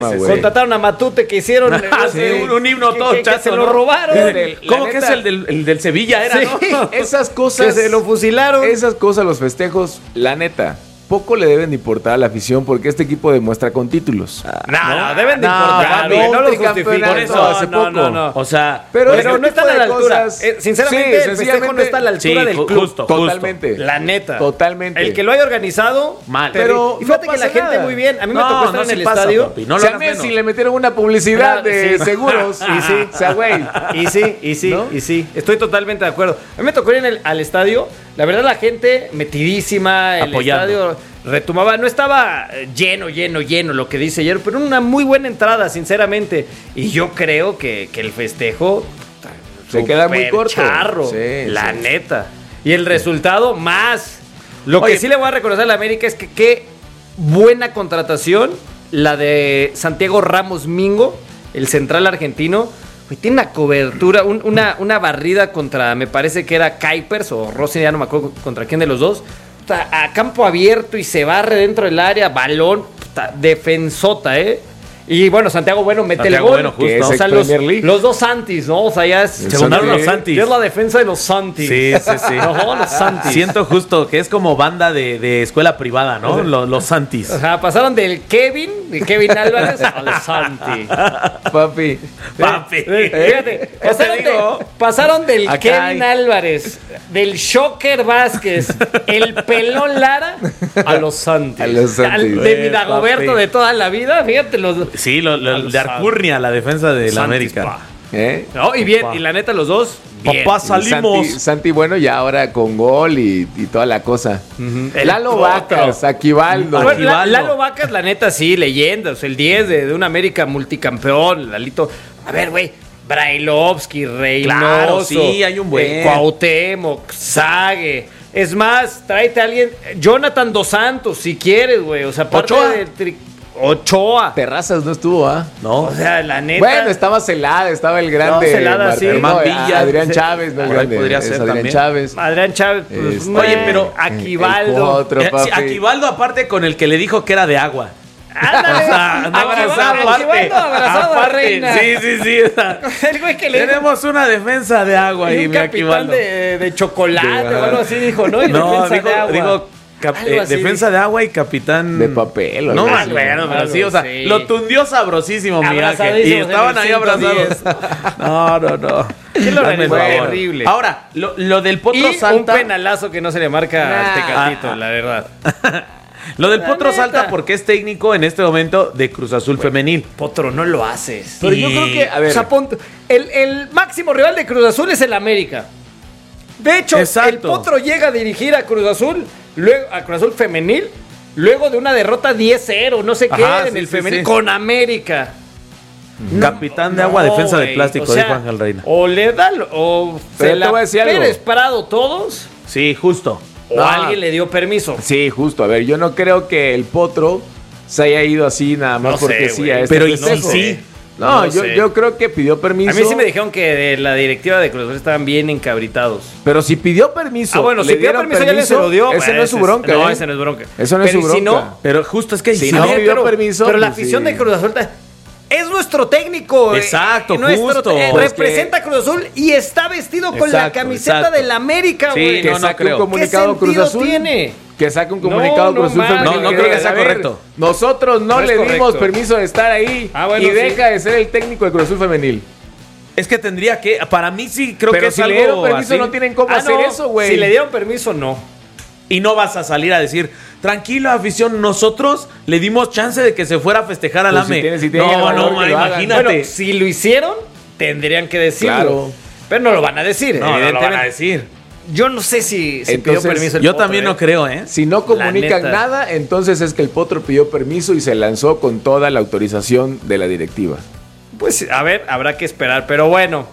Contrataron a Matute que hicieron un himno todo chato, que se lo robaron. ¿Cómo que es el del Sevilla era, no? Esas cosas que se lo fusilaron. Esas cosas, los festejos, la neta, poco le deben de importar a la afición porque este equipo demuestra con títulos. No, deben de importar. No lo justifico. Por eso hace poco. No. O sea, pero no están a la altura. Sinceramente, el festejo no está a la altura del club. Justo. Totalmente. La neta. Totalmente. El que lo haya organizado, mal. Pero fíjate que la gente muy bien. A mí me tocó estar en el estadio. Papi, no si a Messi le metieron una publicidad de seguros. Y sí. O sea, güey. Y sí. Estoy totalmente de acuerdo. A mí me tocó ir al estadio. La verdad, la gente metidísima. El estadio retumaba. No estaba lleno lo que dice ayer, pero una muy buena entrada, sinceramente. Y yo creo que el festejo se queda muy corto. Charro, la neta. Y el resultado más. Lo que sí le voy a reconocer a la América es que qué buena contratación la de Santiago Ramos Mingo, el central argentino. Tiene una cobertura, una barrida contra, me parece que era Kuipers o Rossi, ya no me acuerdo contra quién de los dos. A campo abierto y se barre dentro del área, balón, defensota, Y bueno, Santiago Bueno mete el gol. Bueno, justo. O sea, los dos Santis, ¿no? O sea, ya se juntaron los Santis. Es la defensa de los Santis. Sí. No, los Santis. Siento justo que es como banda de escuela privada, ¿no? Los Santis. O sea, pasaron del Kevin Álvarez a los Santis. Papi. Fíjate, pasaron del Kevin Álvarez, del Shocker Vázquez, el Pelón Lara, a los Santis. De mi Dagoberto de toda la vida, fíjate los... Sí, de Arcurnia, la defensa de la América. No, y bien, y la neta, los dos, bien. Papá, salimos. Santi Bueno ya ahora con gol y toda la cosa. Lalo Vacas, Aquivaldo. Lalo Vacas, la neta, sí, leyendas. El 10 de un América multicampeón, Lalito. A ver, güey, Brailovsky, Reynoso. Claro, sí, hay un buen. Cuauhtémoc, Sague. Es más, tráete a alguien. Jonathan Dos Santos, si quieres, güey. O sea, aparte de Ochoa. Terrazas no estuvo, No, o sea, la neta. Bueno, estaba Celada, estaba el grande. Celada, sí. Germán Villa. Adrián Chávez, no el grande. Podría ser Adrián también. Chávez. Adrián Chávez. Pues, oye, pero Aquivaldo. Aquivaldo aparte con el que le dijo que era de agua. Ándale, Aquivaldo abrazado a Reina. Sí. El güey que le tenemos una defensa de agua y un capitán de chocolate o algo así dijo, ¿no? Digo, defensa de agua y capitán de papel. No me acuerdo, pero sí, o sea, lo tundió sabrosísimo, mi Ángel. Y estaban ahí abrazados. No. ¿Qué lo horrible? Ahora, lo del Potro y salta. Un penalazo que no se le marca a Tecatito, la verdad. Lo del Potro salta porque es técnico en este momento de Cruz Azul femenil. Potro, no lo haces. Pero yo creo que, a ver. O sea, el máximo rival de Cruz Azul es el América. De hecho, el Potro llega a dirigir a Cruz Azul, luego a Cruz Azul femenil, luego de una derrota 10-0, no sé qué, en el femenil, con América. Capitán de agua, defensa de plástico, dijo Ángel Reina. O le da, o se la Pérez Prado todos. Sí, justo. O alguien le dio permiso. Sí, justo. A ver, yo no creo que el Potro se haya ido así nada más porque sí. Pero sí. No, yo creo que pidió permiso. A mí sí me dijeron que de la directiva de Cruz Azul estaban bien encabritados. Pero si pidió permiso. Bueno, si pidió permiso ya se lo dio. Ese no es su bronca. No, ese no es bronca. Eso no es su bronca. Pero justo es que si no pidió permiso. Pero la afición de Cruz Azul es nuestro técnico. Exacto, justo. Representa a Cruz Azul y está vestido con la camiseta del América, güey. Sí, que saque un comunicado Cruz Azul. Tiene? Que saque un comunicado Cruz Azul femenil. No creo que sea correcto. Nosotros no le dimos permiso de estar ahí y deja de ser el técnico de Cruz Azul femenil. Es que tendría que, para mí sí creo que es algo. Pero si le dieron permiso no tienen cómo hacer eso, güey. Si le dieron permiso, no. Y no vas a salir a decir, tranquilo, afición, nosotros le dimos chance de que se fuera a festejar al AME. No, imagínate. Bueno, si lo hicieron, tendrían que decirlo. Claro. Pero no lo van a decir, evidentemente. No lo van a decir. Yo no sé si pidió permiso el Potro. Yo también no creo, ¿eh? Si no comunican nada, entonces es que el Potro pidió permiso y se lanzó con toda la autorización de la directiva. Pues, a ver, habrá que esperar. Pero bueno,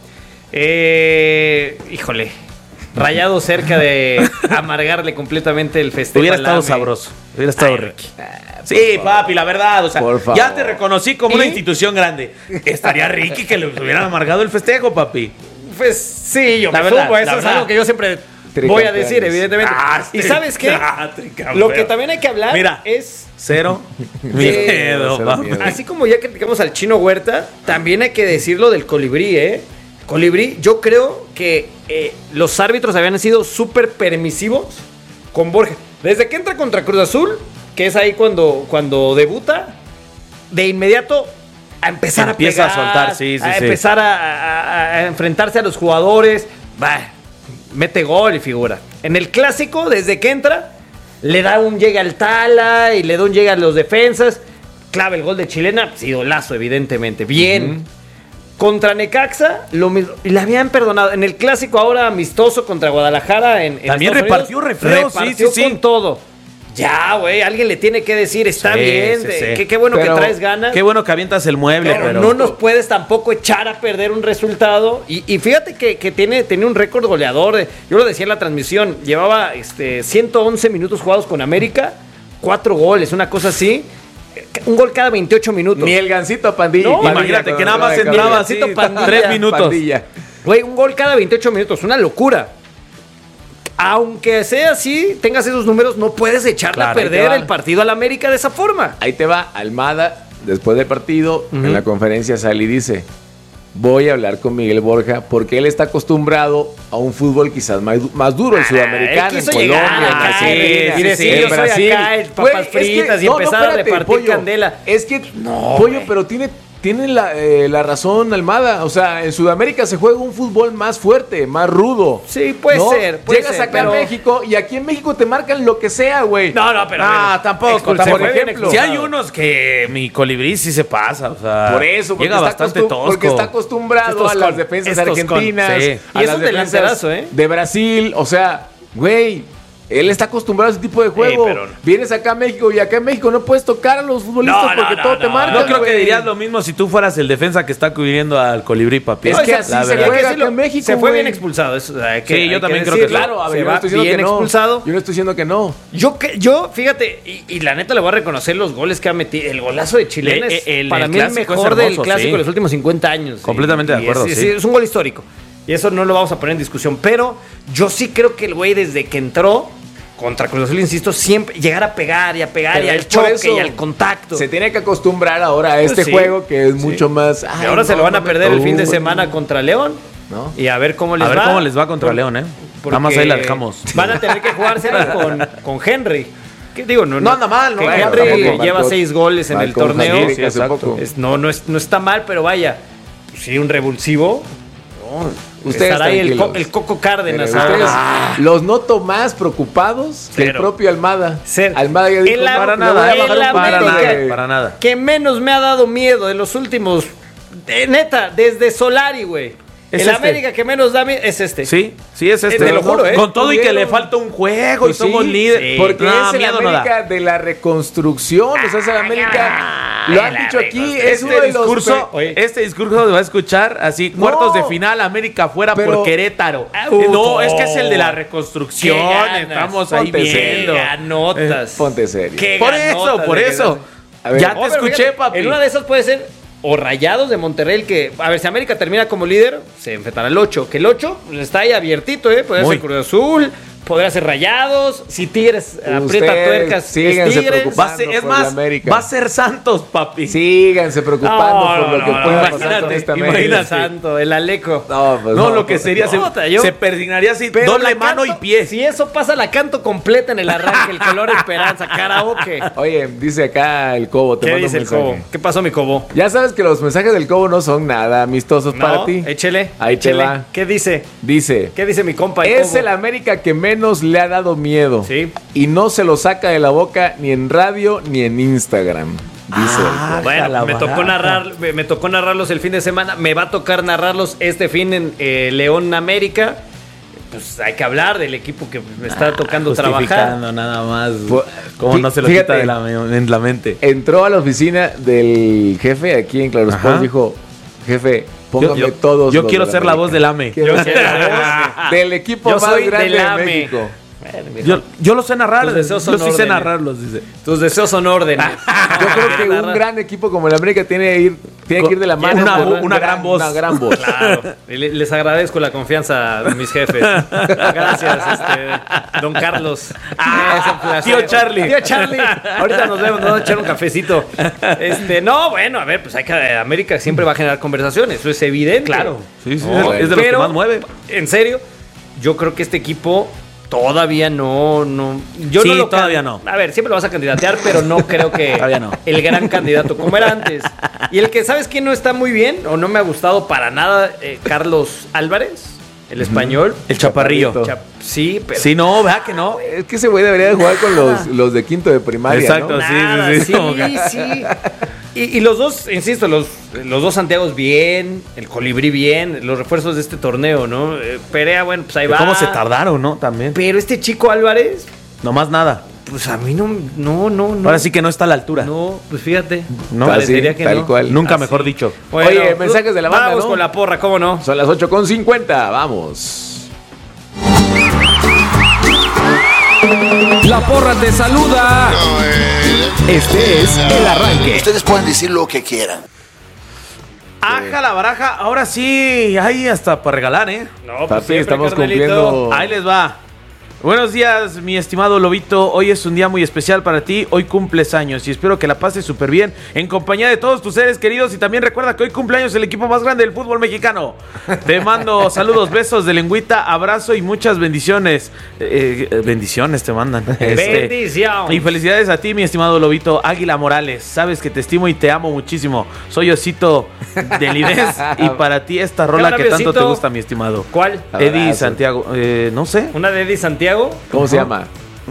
híjole, Rayado cerca de amargarle completamente el festejo. Hubiera estado sabroso, hubiera estado Ricky. Sí, papi, la verdad, o sea, ya te reconocí como una institución grande. Estaría Ricky que le hubieran amargado el festejo, papi. Pues sí, yo me subo, eso es algo que yo siempre voy a decir, evidentemente. ¿Y sabes qué? Lo que también hay que hablar es... Cero miedo, así como ya criticamos al Chino Huerta, también hay que decirlo del Colibrí, Colibrí, yo creo que los árbitros habían sido súper permisivos con Borja. Desde que entra contra Cruz Azul, que es ahí cuando debuta, de inmediato a empezar empieza a pegar, a soltar, sí. empezar a enfrentarse a los jugadores, mete gol y figura. En el clásico, desde que entra, le da un llegue al Tala y le da un llegue a los defensas. Clave el gol de Chilena, idolazo, evidentemente. Bien. Contra Necaxa, lo mismo. Y le habían perdonado. En el clásico ahora amistoso contra Guadalajara. También repartió refreo, sí. Con todo. Ya, güey, alguien le tiene que decir, está bien, qué bueno que traes ganas. Qué bueno que avientas el mueble, pero no nos puedes tampoco echar a perder un resultado. Y fíjate que tiene un récord goleador. Yo lo decía en la transmisión, llevaba 111 minutos jugados con América, 4 goles, una cosa así. Un gol cada 28 minutos. Ni el Gancito Pandilla. No, imagínate que nada más entraba así 3 minutos. Güey, un gol cada 28 minutos, una locura. Aunque sea así, tengas esos números, no puedes echarle a perder el partido al América de esa forma. Ahí te va, Almada, después del partido, en la conferencia sale y dice: voy a hablar con Miguel Borja porque él está acostumbrado a un fútbol quizás más duro, el sudamericano, en Colombia, en Brasil. El papas fritas y empezar a repartir Pollo, candela. Es que, Pollo, pero tiene la razón Almada. O sea, en Sudamérica se juega un fútbol más fuerte, más rudo. Sí, puede ser. Llegas acá a México y aquí en México te marcan lo que sea, güey. No, pero tampoco. Por ejemplo, si hay unos que mi Colibrí sí se pasa, o sea, por eso, llega bastante tosco. Porque está acostumbrado a las defensas argentinas, y es un delanterazo, de Brasil. O sea, güey, él está acostumbrado a ese tipo de juego. Vienes acá a México y acá en México no puedes tocar a los futbolistas porque todo te marca. No creo que dirías lo mismo si tú fueras el defensa que está cubriendo al Colibrí, papi. Es que así se juega acá en México. Se fue bien expulsado. Sí, yo también creo que claro. A ver, yo no estoy diciendo que no. Expulsado. Yo no estoy diciendo que no. Yo fíjate, y la neta le voy a reconocer los goles que ha metido. El golazo de Chilena para mí el mejor del clásico de los últimos 50 años. Completamente de acuerdo, sí. Es un gol histórico. Y eso no lo vamos a poner en discusión. Pero yo sí creo que el güey desde que entró contra Cruz Azul, insisto, siempre llegar a pegar y al choque y al contacto. Se tiene que acostumbrar ahora a este juego que es mucho más... y ahora se lo van a perder el fin de semana contra León. ¿No? Y a ver cómo les va. A ver cómo les va contra León, Nada más ahí la dejamos. Van a tener que jugársela con Henry. ¿Qué digo? No anda mal, ¿no? Henry lleva 6 goles en el torneo. No está mal, pero vaya. Sí, un revulsivo. Estará ahí el Coco Cárdenas ahora. Los noto más preocupados que el propio Almada. Almada ya dijo, para nada. Que menos me ha dado miedo de los últimos... neta, desde Solari, güey. El América que menos da miedo es este. Sí, es este. Te lo juro, Con todo y que le falta un juego y somos líderes. Porque es el América de la reconstrucción. O sea, es el América... Lo han dicho aquí, es uno de los... Este discurso se va a escuchar así, cuartos de final, América fuera por Querétaro. No, es que es el de la reconstrucción. Estamos ahí viendo. Qué ganotas. Ponte serio. Por eso. Ya te escuché, papi. En una de esas puede ser o Rayados de Monterrey, que, a ver, si América termina como líder, se enfrentará al 8. Que el 8 está ahí abiertito, Podría ser Cruz Azul, podría ser Rayados. Si Tigres aprieta tuercas, síganse preocupando es más, va a ser Santos, papi. Síganse preocupando por lo que pueda pasar con esta América. Imagínate, Santo, el Aleco. Lo que sería, se perdignaría así, doble mano y pie. Si eso pasa, la canto completa en el arranque, el color esperanza, karaoke. Oye, dice acá el Cobo, ¿Qué dice el Cobo? ¿Qué pasó, mi Cobo? Ya sabes que los mensajes del Cobo no son nada amistosos para ti. Échele. Ahí te va. ¿Qué dice? ¿Qué dice mi compa? Es el América que menos le ha dado miedo. Sí. Y no se lo saca de la boca ni en radio ni en Instagram. Dice. Bueno, me tocó narrarlos el fin de semana. Me va a tocar narrarlos este fin en León América. Pues hay que hablar del equipo que me está tocando trabajar. Nada más. ¿Cómo no se lo quita en la mente? Entró a la oficina del jefe aquí en Claro Sport. Dijo: jefe, póngame todos. Yo quiero ser la voz del AME. Del equipo más grande de México. Yo lo sé narrar. Yo sí sé narrarlos, dice. Tus deseos son órdenes. Yo creo que un gran equipo como el América tiene que ir Tiene que ir de la mano. Una gran voz. Una gran voz. Claro. Les agradezco la confianza de mis jefes. Gracias, don Carlos. Tío Charlie. Tío Charlie. Ahorita nos vemos, nos vamos a echar un cafecito. No, bueno, a ver, pues hay que América siempre va a generar conversaciones, eso es evidente. Claro. Sí, es de los que más mueve. En serio, yo creo que este equipo todavía no. Yo sí, no lo todavía no. A ver, siempre lo vas a candidatear, pero no creo que no. el gran candidato como era antes. Y el que, ¿sabes quién no está muy bien? O no me ha gustado para nada, Carlos Álvarez, el español. El chaparrillo. Sí, pero... Sí, no, ¿verdad que no? Es que ese güey debería de jugar con los de quinto de primaria, exacto, ¿no? Sí. Y los dos, insisto, los dos Santiagos bien, el Colibrí bien, los refuerzos de este torneo, ¿no? Perea, bueno, pues ahí va. ¿Cómo se tardaron, no? También. Pero este chico Álvarez... No más nada. Pues a mí no. Ahora sí que no está a la altura. No, pues fíjate. No, parecería que tal no. cual. Nunca mejor dicho. Bueno, oye, mensajes de la banda, vamos ¿no? con la porra, ¿cómo no? Son las 8:50, vamos. La porra te saluda. Este es el arranque. Ustedes pueden decir lo que quieran. Aja la baraja, ahora sí, hay hasta para regalar, ¿eh? No, Papi, siempre, estamos carnalito. cumpliendo. Ahí les va. Buenos días, mi estimado Lobito. Hoy es un día muy especial para ti. Hoy cumples años y espero que la pases súper bien en compañía de todos tus seres queridos. Y también recuerda que hoy cumpleaños el equipo más grande del fútbol mexicano. Te mando saludos, besos de lengüita, abrazo y muchas bendiciones. Bendiciones te mandan. Bendición. Y felicidades a ti, mi estimado Lobito Águila Morales. Sabes que te estimo y te amo muchísimo. Soy Osito de Lidez y para ti esta rola que tanto te gusta, mi estimado. ¿Cuál? Eddie Abrazo. Santiago. No sé. ¿Una de Eddie Santiago? ¿Cómo se llama?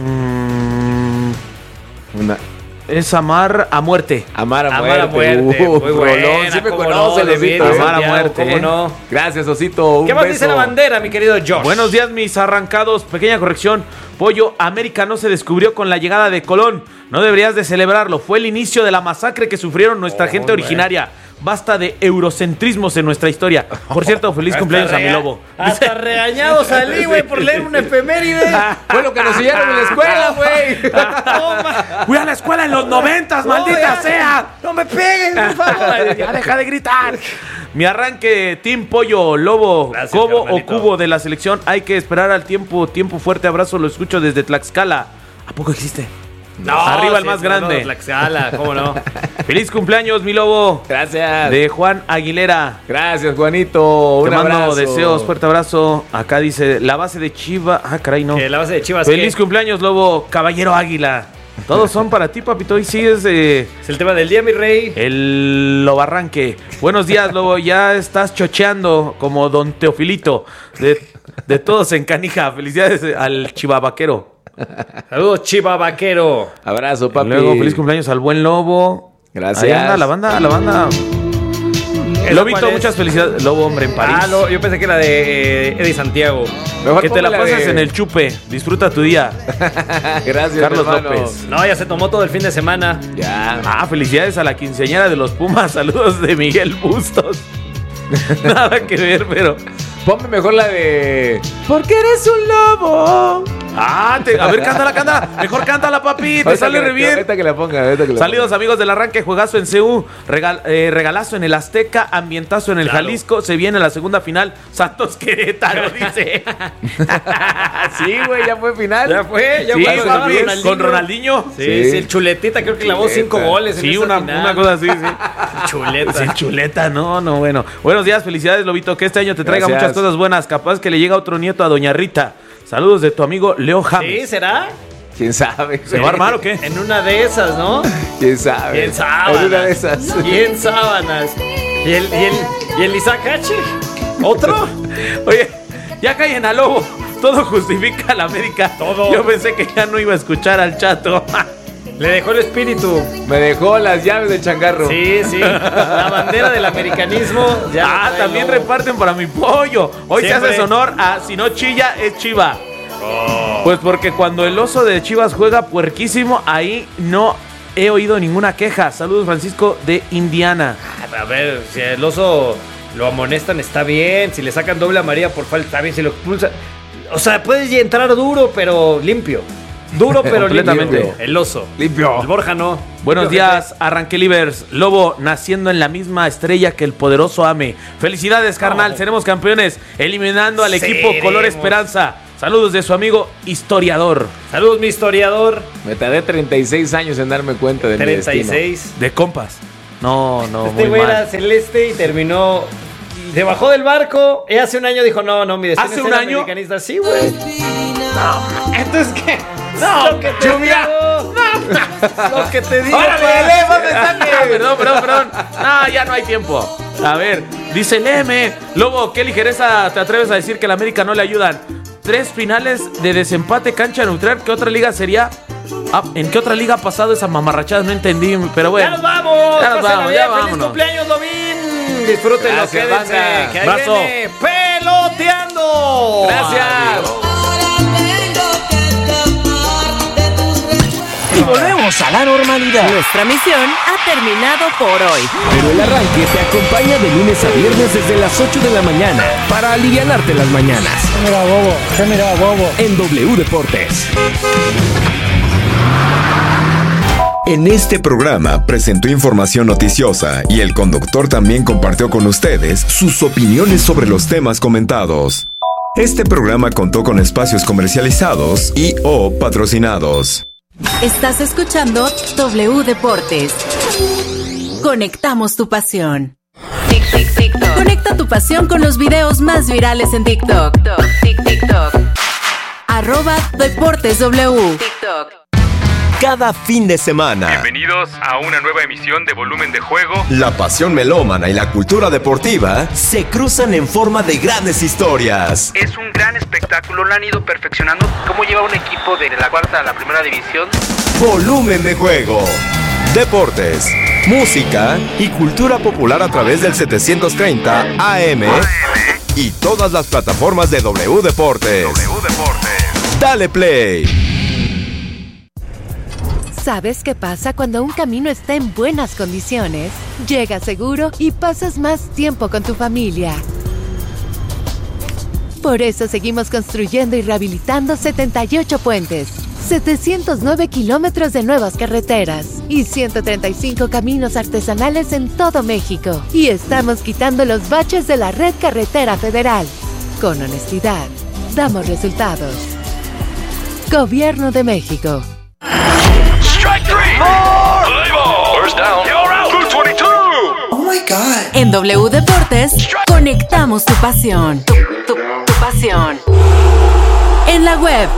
Es Amar a Muerte. Amar a Amar a muerte. muerte. Muy buena, Rolón, siempre cómo conoce, no, de Osito. Eddie Amar a Santiago, muerte, ¿cómo no? Gracias, Osito. ¿Qué más dice la bandera, mi querido Josh? Buenos días, mis arrancados. Pequeña corrección. Pollo, América no se descubrió con la llegada de Colón. No deberías de celebrarlo. Fue el inicio de la masacre que sufrieron nuestra gente originaria. Basta de eurocentrismos en nuestra historia. Por cierto, feliz cumpleaños a mi lobo. Hasta regañado salí, güey, por leer una efeméride. Fue lo que nos enseñaron en la escuela, güey. Toma. Fui a la escuela en los 90s, maldita ya. sea. No me peguen, por favor. Ya deja de gritar. Mi arranque, Team Pollo, Lobo, Gracias, Cobo carnalito. o Cubo de la selección. Hay que esperar al tiempo. Fuerte abrazo, lo escucho desde Tlaxcala. ¿A poco existe? No, Arriba el sí, más no, grande. Tlaxcala, ¿cómo no? Feliz cumpleaños, mi lobo. Gracias. De Juan Aguilera. Gracias, Juanito. Te Un mando abrazo. deseos, fuerte abrazo. Acá dice la base de Chiva. Ah, caray, no. Que la base de Chivas. Feliz ¿qué? cumpleaños, Lobo, Caballero Águila. Todos son para ti, papito. Hoy sí es Es el tema del día, mi rey. el Lobarranque. Buenos días, Lobo. Ya estás chocheando como don Teofilito. De todos en canija. Felicidades al Chivavaquero. Saludos, Chiva Vaquero. Abrazo, papi. Luego, feliz cumpleaños al buen Lobo. Gracias. Ahí anda, la banda. Lobito, cuál es? muchas felicidades. Lobo, hombre, en París. Yo pensé que era de Eddie Santiago. Mejor Que te la póngale pases de- en el chupe. Disfruta tu día. Gracias, Carlos hermano. López. No, ya se tomó todo el fin de semana. Ya. Ah, felicidades a la quinceañera de los Pumas. Saludos de Miguel Bustos. Nada que ver, pero. Ponme mejor la de. Porque eres un lobo. A ver, cántala. Mejor cántala, papi. Te sale re bien. Ahorita que la ponga. Saludos, amigos del arranque. Juegazo en CU. Regalazo en el Azteca. Ambientazo en el Claro. Jalisco. Se viene la segunda final. Santos Querétaro, dice. Sí, güey, ya fue final. Ya fue, Sí, fue papi, Ronaldinho. con Ronaldinho. Sí, el chuletita creo que clavó 5 goles en Sí, esa una final. cosa así, sí. Chuleta. Sí, chuleta, no, bueno. Buenos días, felicidades, Lobito, que este año te traiga Gracias. muchas cosas buenas. Capaz que le llega otro nieto a Doña Rita. Saludos de tu amigo Leo Sí, James. ¿será? ¿Quién sabe? ¿Se va a armar o qué? En una de esas, ¿no? ¿Quién sabe? ¿Quién sábanas? En una de esas. ¿Quién sábanas? ¿Y el Isaac Hachi? ¿Otro? Oye, ya callen a Lobo. Todo justifica a la América. Todo. Yo pensé que ya no iba a escuchar al Chato. Le dejó el espíritu. Me dejó las llaves del changarro. Sí. La bandera del americanismo. Ya la trae También Lobo. reparten para mi pollo. Hoy Siempre. se hace honor a si no chilla, es Chiva. Pues porque cuando el oso de Chivas juega puerquísimo, ahí no he oído ninguna queja. Saludos, Francisco de Indiana. A ver, si el oso lo amonestan, está bien. Si le sacan doble amarilla por falta, está bien. Si lo expulsan. O sea, puedes entrar duro, pero limpio. Duro pero Completamente. limpio. El oso. Limpio. El Borja no. Buenos Limpio, días, Arranquelivers. Lobo, naciendo en la misma estrella que el poderoso Ame. Felicidades, carnal. Seremos campeones, eliminando al equipo Color Esperanza. Saludos de su amigo historiador. Saludos, mi historiador. Me tardé 36 años en darme cuenta de mi destino. 36. De compas. No, Este muy güey era mal. celeste y terminó. Se bajó del barco y hace un año dijo: No, mi destino ¿Hace es un ser año? americanista. Sí, güey. No, entonces, ¿qué? No, lo que te lluvia. digo. Lo que te digo. ¡Órale, pa. eleva mensaje! Perdón. No, ya no hay tiempo. A ver, dice Leme. Lobo, ¿qué ligereza te atreves a decir que a la América no le ayudan? 3 finales de desempate, cancha neutral. ¿Qué otra liga sería? ¿En qué otra liga ha pasado esa mamarrachada? No entendí, pero bueno. ¡Ya nos vamos! Ya nos Pásenla vamos, bien. ya ¡Feliz vámonos. cumpleaños, Lobín! Disfrútenlo, Gracias, quédense. banda. Que ahí Abrazo. viene Peloteando. Gracias. Y volvemos a la normalidad. Nuestra misión ha terminado por hoy. Pero el arranque te acompaña de lunes a viernes desde las 8 de la mañana para alivianarte las mañanas. Mira, bobo. En W Deportes. En este programa presentó información noticiosa y el conductor también compartió con ustedes sus opiniones sobre los temas comentados. Este programa contó con espacios comercializados y o patrocinados. Estás escuchando W Deportes. Conectamos tu pasión. Conecta tu pasión con los videos más virales en TikTok. @DeportesW. Cada fin de semana, Bienvenidos a una nueva emisión de Volumen de Juego. la pasión melómana y la cultura deportiva se cruzan en forma de grandes historias. Es un gran espectáculo, lo han ido perfeccionando. ¿Cómo lleva un equipo de la cuarta a la primera división? Volumen de Juego. Deportes, música y cultura popular a través del 730 AM y todas las plataformas de W Deportes. Dale play. ¿Sabes qué pasa cuando un camino está en buenas condiciones? Llegas seguro y pasas más tiempo con tu familia. Por eso seguimos construyendo y rehabilitando 78 puentes, 709 kilómetros de nuevas carreteras y 135 caminos artesanales en todo México. Y estamos quitando los baches de la red carretera federal. Con honestidad, damos resultados. Gobierno de México. Strike three. First down. You're out. 222. Oh my God. En W Deportes, conectamos tu pasión. Tu pasión. En la web,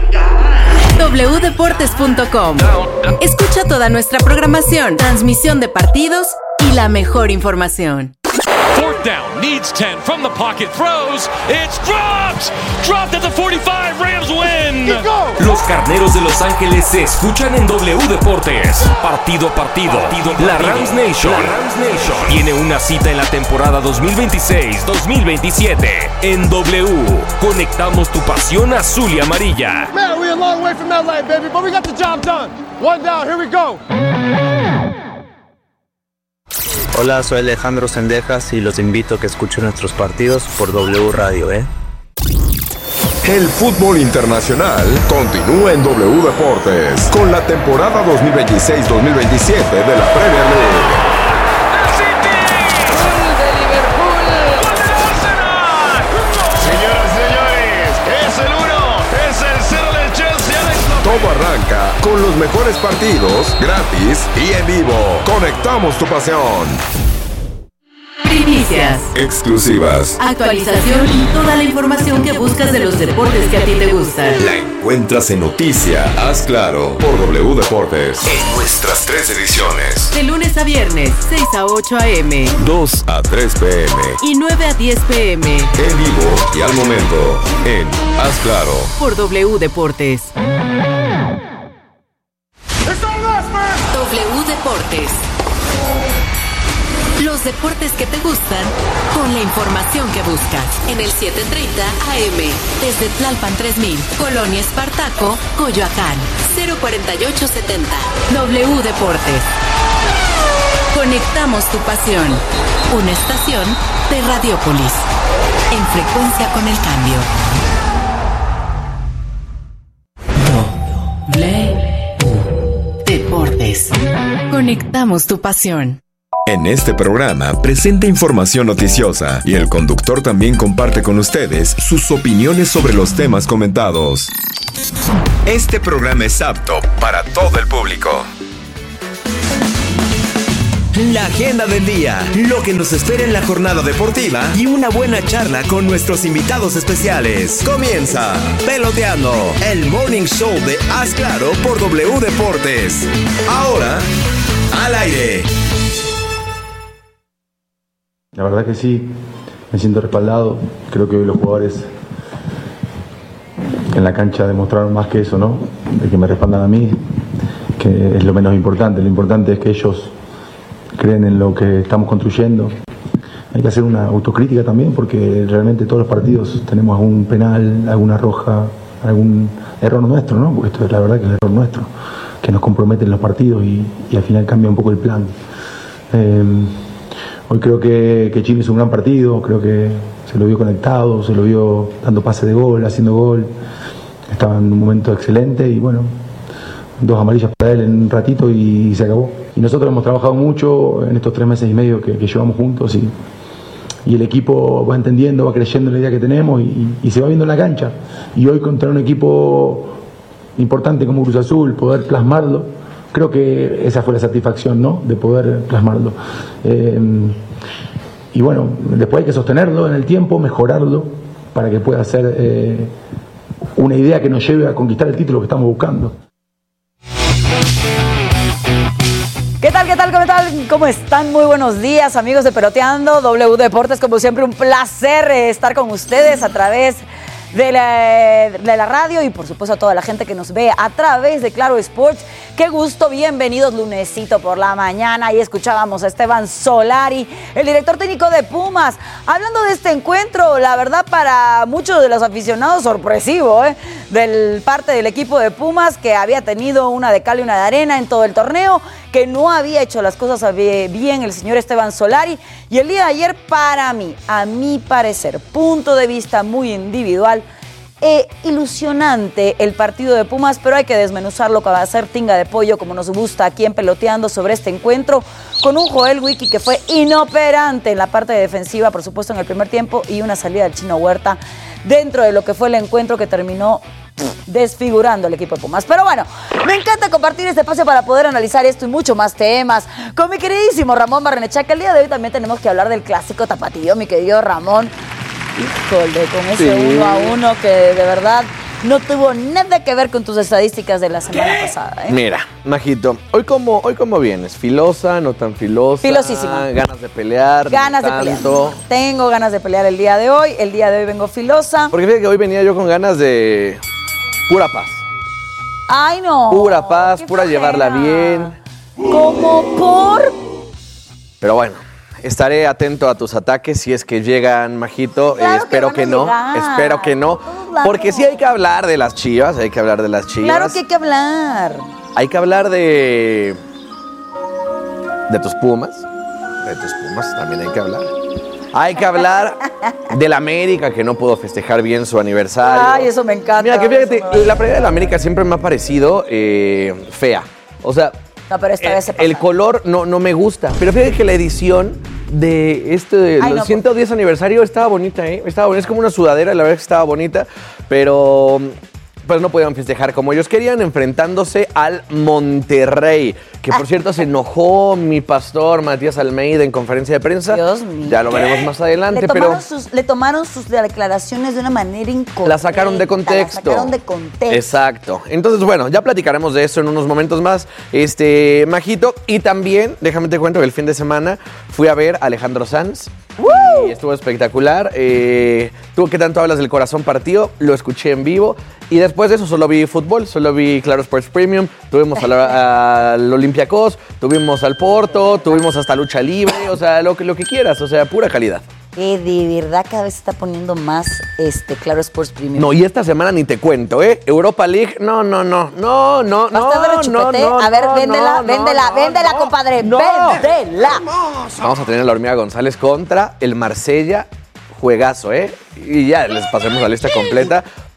wdeportes.com. Escucha toda nuestra programación, transmisión de partidos y la mejor información. Fourth down, needs 10 from the pocket, throws, it's dropped! Dropped at the 45, Rams win! Los carneros de Los Ángeles se escuchan en W Deportes. Partido a partido. La Rams Nation tiene una cita en la temporada 2026-2027. En W, conectamos tu pasión azul y amarilla. Man, we're a long way from LA, baby, but we got the job done. One down, here we go. Hola, soy Alejandro Sendejas y los invito a que escuchen nuestros partidos por W Radio, El fútbol internacional continúa en W Deportes con la temporada 2026-2027 de la Premier League. Señoras y señores, es el 1, es el 0 del Chelsea. Todo arranca con los mejores partidos, gratis y en vivo. Conectamos tu pasión. Primicias, Exclusivas. actualización y toda la información que buscas de los deportes que a ti te gustan. La encuentras en Noticia, Haz Claro, por W Deportes. En nuestras 3 ediciones. De lunes a viernes, 6 a 8 a.m. 2 a 3 p.m. y 9 a 10 p.m. En vivo y al momento. En Haz Claro. por W Deportes. W Deportes. Los deportes que te gustan con la información que buscas. En el 730 AM. Desde Tlalpan 3000. Colonia Espartaco, Coyoacán. 04870. W Deportes. Conectamos tu pasión. Una estación de Radiopolis. En frecuencia con el cambio. Deportes. Conectamos tu pasión. En este programa presenta información noticiosa y el conductor también comparte con ustedes sus opiniones sobre los temas comentados. Este programa es apto para todo el público. La agenda del día, lo que nos espera en la jornada deportiva y una buena charla con nuestros invitados especiales. Comienza Peloteando, el morning show de Haz Claro por W Deportes. Ahora, al aire. La verdad que sí, me siento respaldado. Creo que hoy los jugadores en la cancha demostraron más que eso, ¿no? De que me respaldan a mí, que es lo menos importante. Lo importante es que ellos creen en lo que estamos construyendo. Hay que hacer una autocrítica también, porque realmente todos los partidos tenemos algún penal, alguna roja, algún error nuestro, ¿no? Porque esto es la verdad que es el error nuestro, que nos compromete en los partidos y al final cambia un poco el plan. Hoy creo que Chile hizo un gran partido, creo que se lo vio conectado, se lo vio dando pase de gol, haciendo gol. Estaba en un momento excelente y bueno, 2 amarillas para él en un ratito y se acabó. Y nosotros hemos trabajado mucho en estos 3 meses y medio que llevamos juntos y el equipo va entendiendo, va creyendo en la idea que tenemos y se va viendo en la cancha. Y hoy contra un equipo importante como Cruz Azul, poder plasmarlo, creo que esa fue la satisfacción, ¿no? De poder plasmarlo. Y bueno, después hay que sostenerlo en el tiempo, mejorarlo, para que pueda ser una idea que nos lleve a conquistar el título que estamos buscando. ¿Qué tal? ¿Cómo están? Muy buenos días, amigos de Peloteando, W Deportes. Como siempre, un placer estar con ustedes a través de la radio y por supuesto a toda la gente que nos ve a través de Claro Sports. Qué gusto, bienvenidos lunesito por la mañana. Y escuchábamos a Esteban Solari, el director técnico de Pumas, hablando de este encuentro, la verdad para muchos de los aficionados sorpresivo, del parte del equipo de Pumas, que había tenido una de cal y una de arena en todo el torneo, que no había hecho las cosas bien el señor Esteban Solari. Y el día de ayer, para mí, a mi parecer, punto de vista muy individual, ilusionante el partido de Pumas, pero hay que desmenuzarlo para hacer tinga de pollo como nos gusta aquí en Peloteando sobre este encuentro, con un Joel Wiki que fue inoperante en la parte defensiva, por supuesto en el primer tiempo, y una salida del Chino Huerta dentro de lo que fue el encuentro que terminó desfigurando el equipo de Pumas. Pero bueno, me encanta compartir este espacio para poder analizar esto y mucho más temas con mi queridísimo Ramón Barrenechea, que el día de hoy también tenemos que hablar del clásico tapatío, mi querido Ramón. Híjole, con ese 1-1 que de verdad no tuvo nada que ver con tus estadísticas de la semana pasada. Mira, Majito, hoy cómo vienes, filosa, no tan filosa. Filosísima. Ganas de pelear. Ganas de pelear. Tengo ganas de pelear el día de hoy. El día de hoy vengo filosa. Porque fíjate que hoy venía yo con ganas de pura paz. Ay, no. Pura paz, pura llevarla bien. ¿Cómo por? Pero bueno, estaré atento a tus ataques si es que llegan, Majito. Claro espero que no. Espero que no. Porque sí hay que hablar de las Chivas. Claro que hay que hablar. Hay que hablar de tus Pumas. De tus Pumas también hay que hablar. Hay que hablar del América, que no pudo festejar bien su aniversario. Ay, eso me encanta. Mira, que fíjate, la playera del América siempre me ha parecido fea. O sea, no, pero esta vez se pasa. El color no me gusta. Pero fíjate que la edición de los 110 aniversario estaba bonita, Estaba bonita. Es como una sudadera, la verdad que estaba bonita. Pero pues no podían festejar como ellos querían, enfrentándose al Monterrey, que por cierto se enojó mi pastor Matías Almeida en conferencia de prensa. Dios mío. Ya lo veremos más adelante, le tomaron sus declaraciones de una manera incorrecta. La sacaron de contexto. Exacto. Entonces, bueno, ya platicaremos de eso en unos momentos más, Majito. Y también, déjame te cuento que el fin de semana fui a ver a Alejandro Sanz. Y estuvo espectacular. Tú que tanto hablas del corazón partido, lo escuché en vivo. Y después de eso solo vi fútbol, solo vi Claro Sports Premium. Tuvimos al Olympiacos, tuvimos al Porto, tuvimos hasta lucha libre, o sea, lo que quieras, o sea, pura calidad. De verdad cada vez se está poniendo más Claro Sports Premium. No, y esta semana ni te cuento, Europa League, no. ¿Basta de rechupete? A ver, véndela, compadre, véndela. Vamos a tener a la Hormiga González contra el Marsella. Juegazo, y ya les pasemos la lista completa.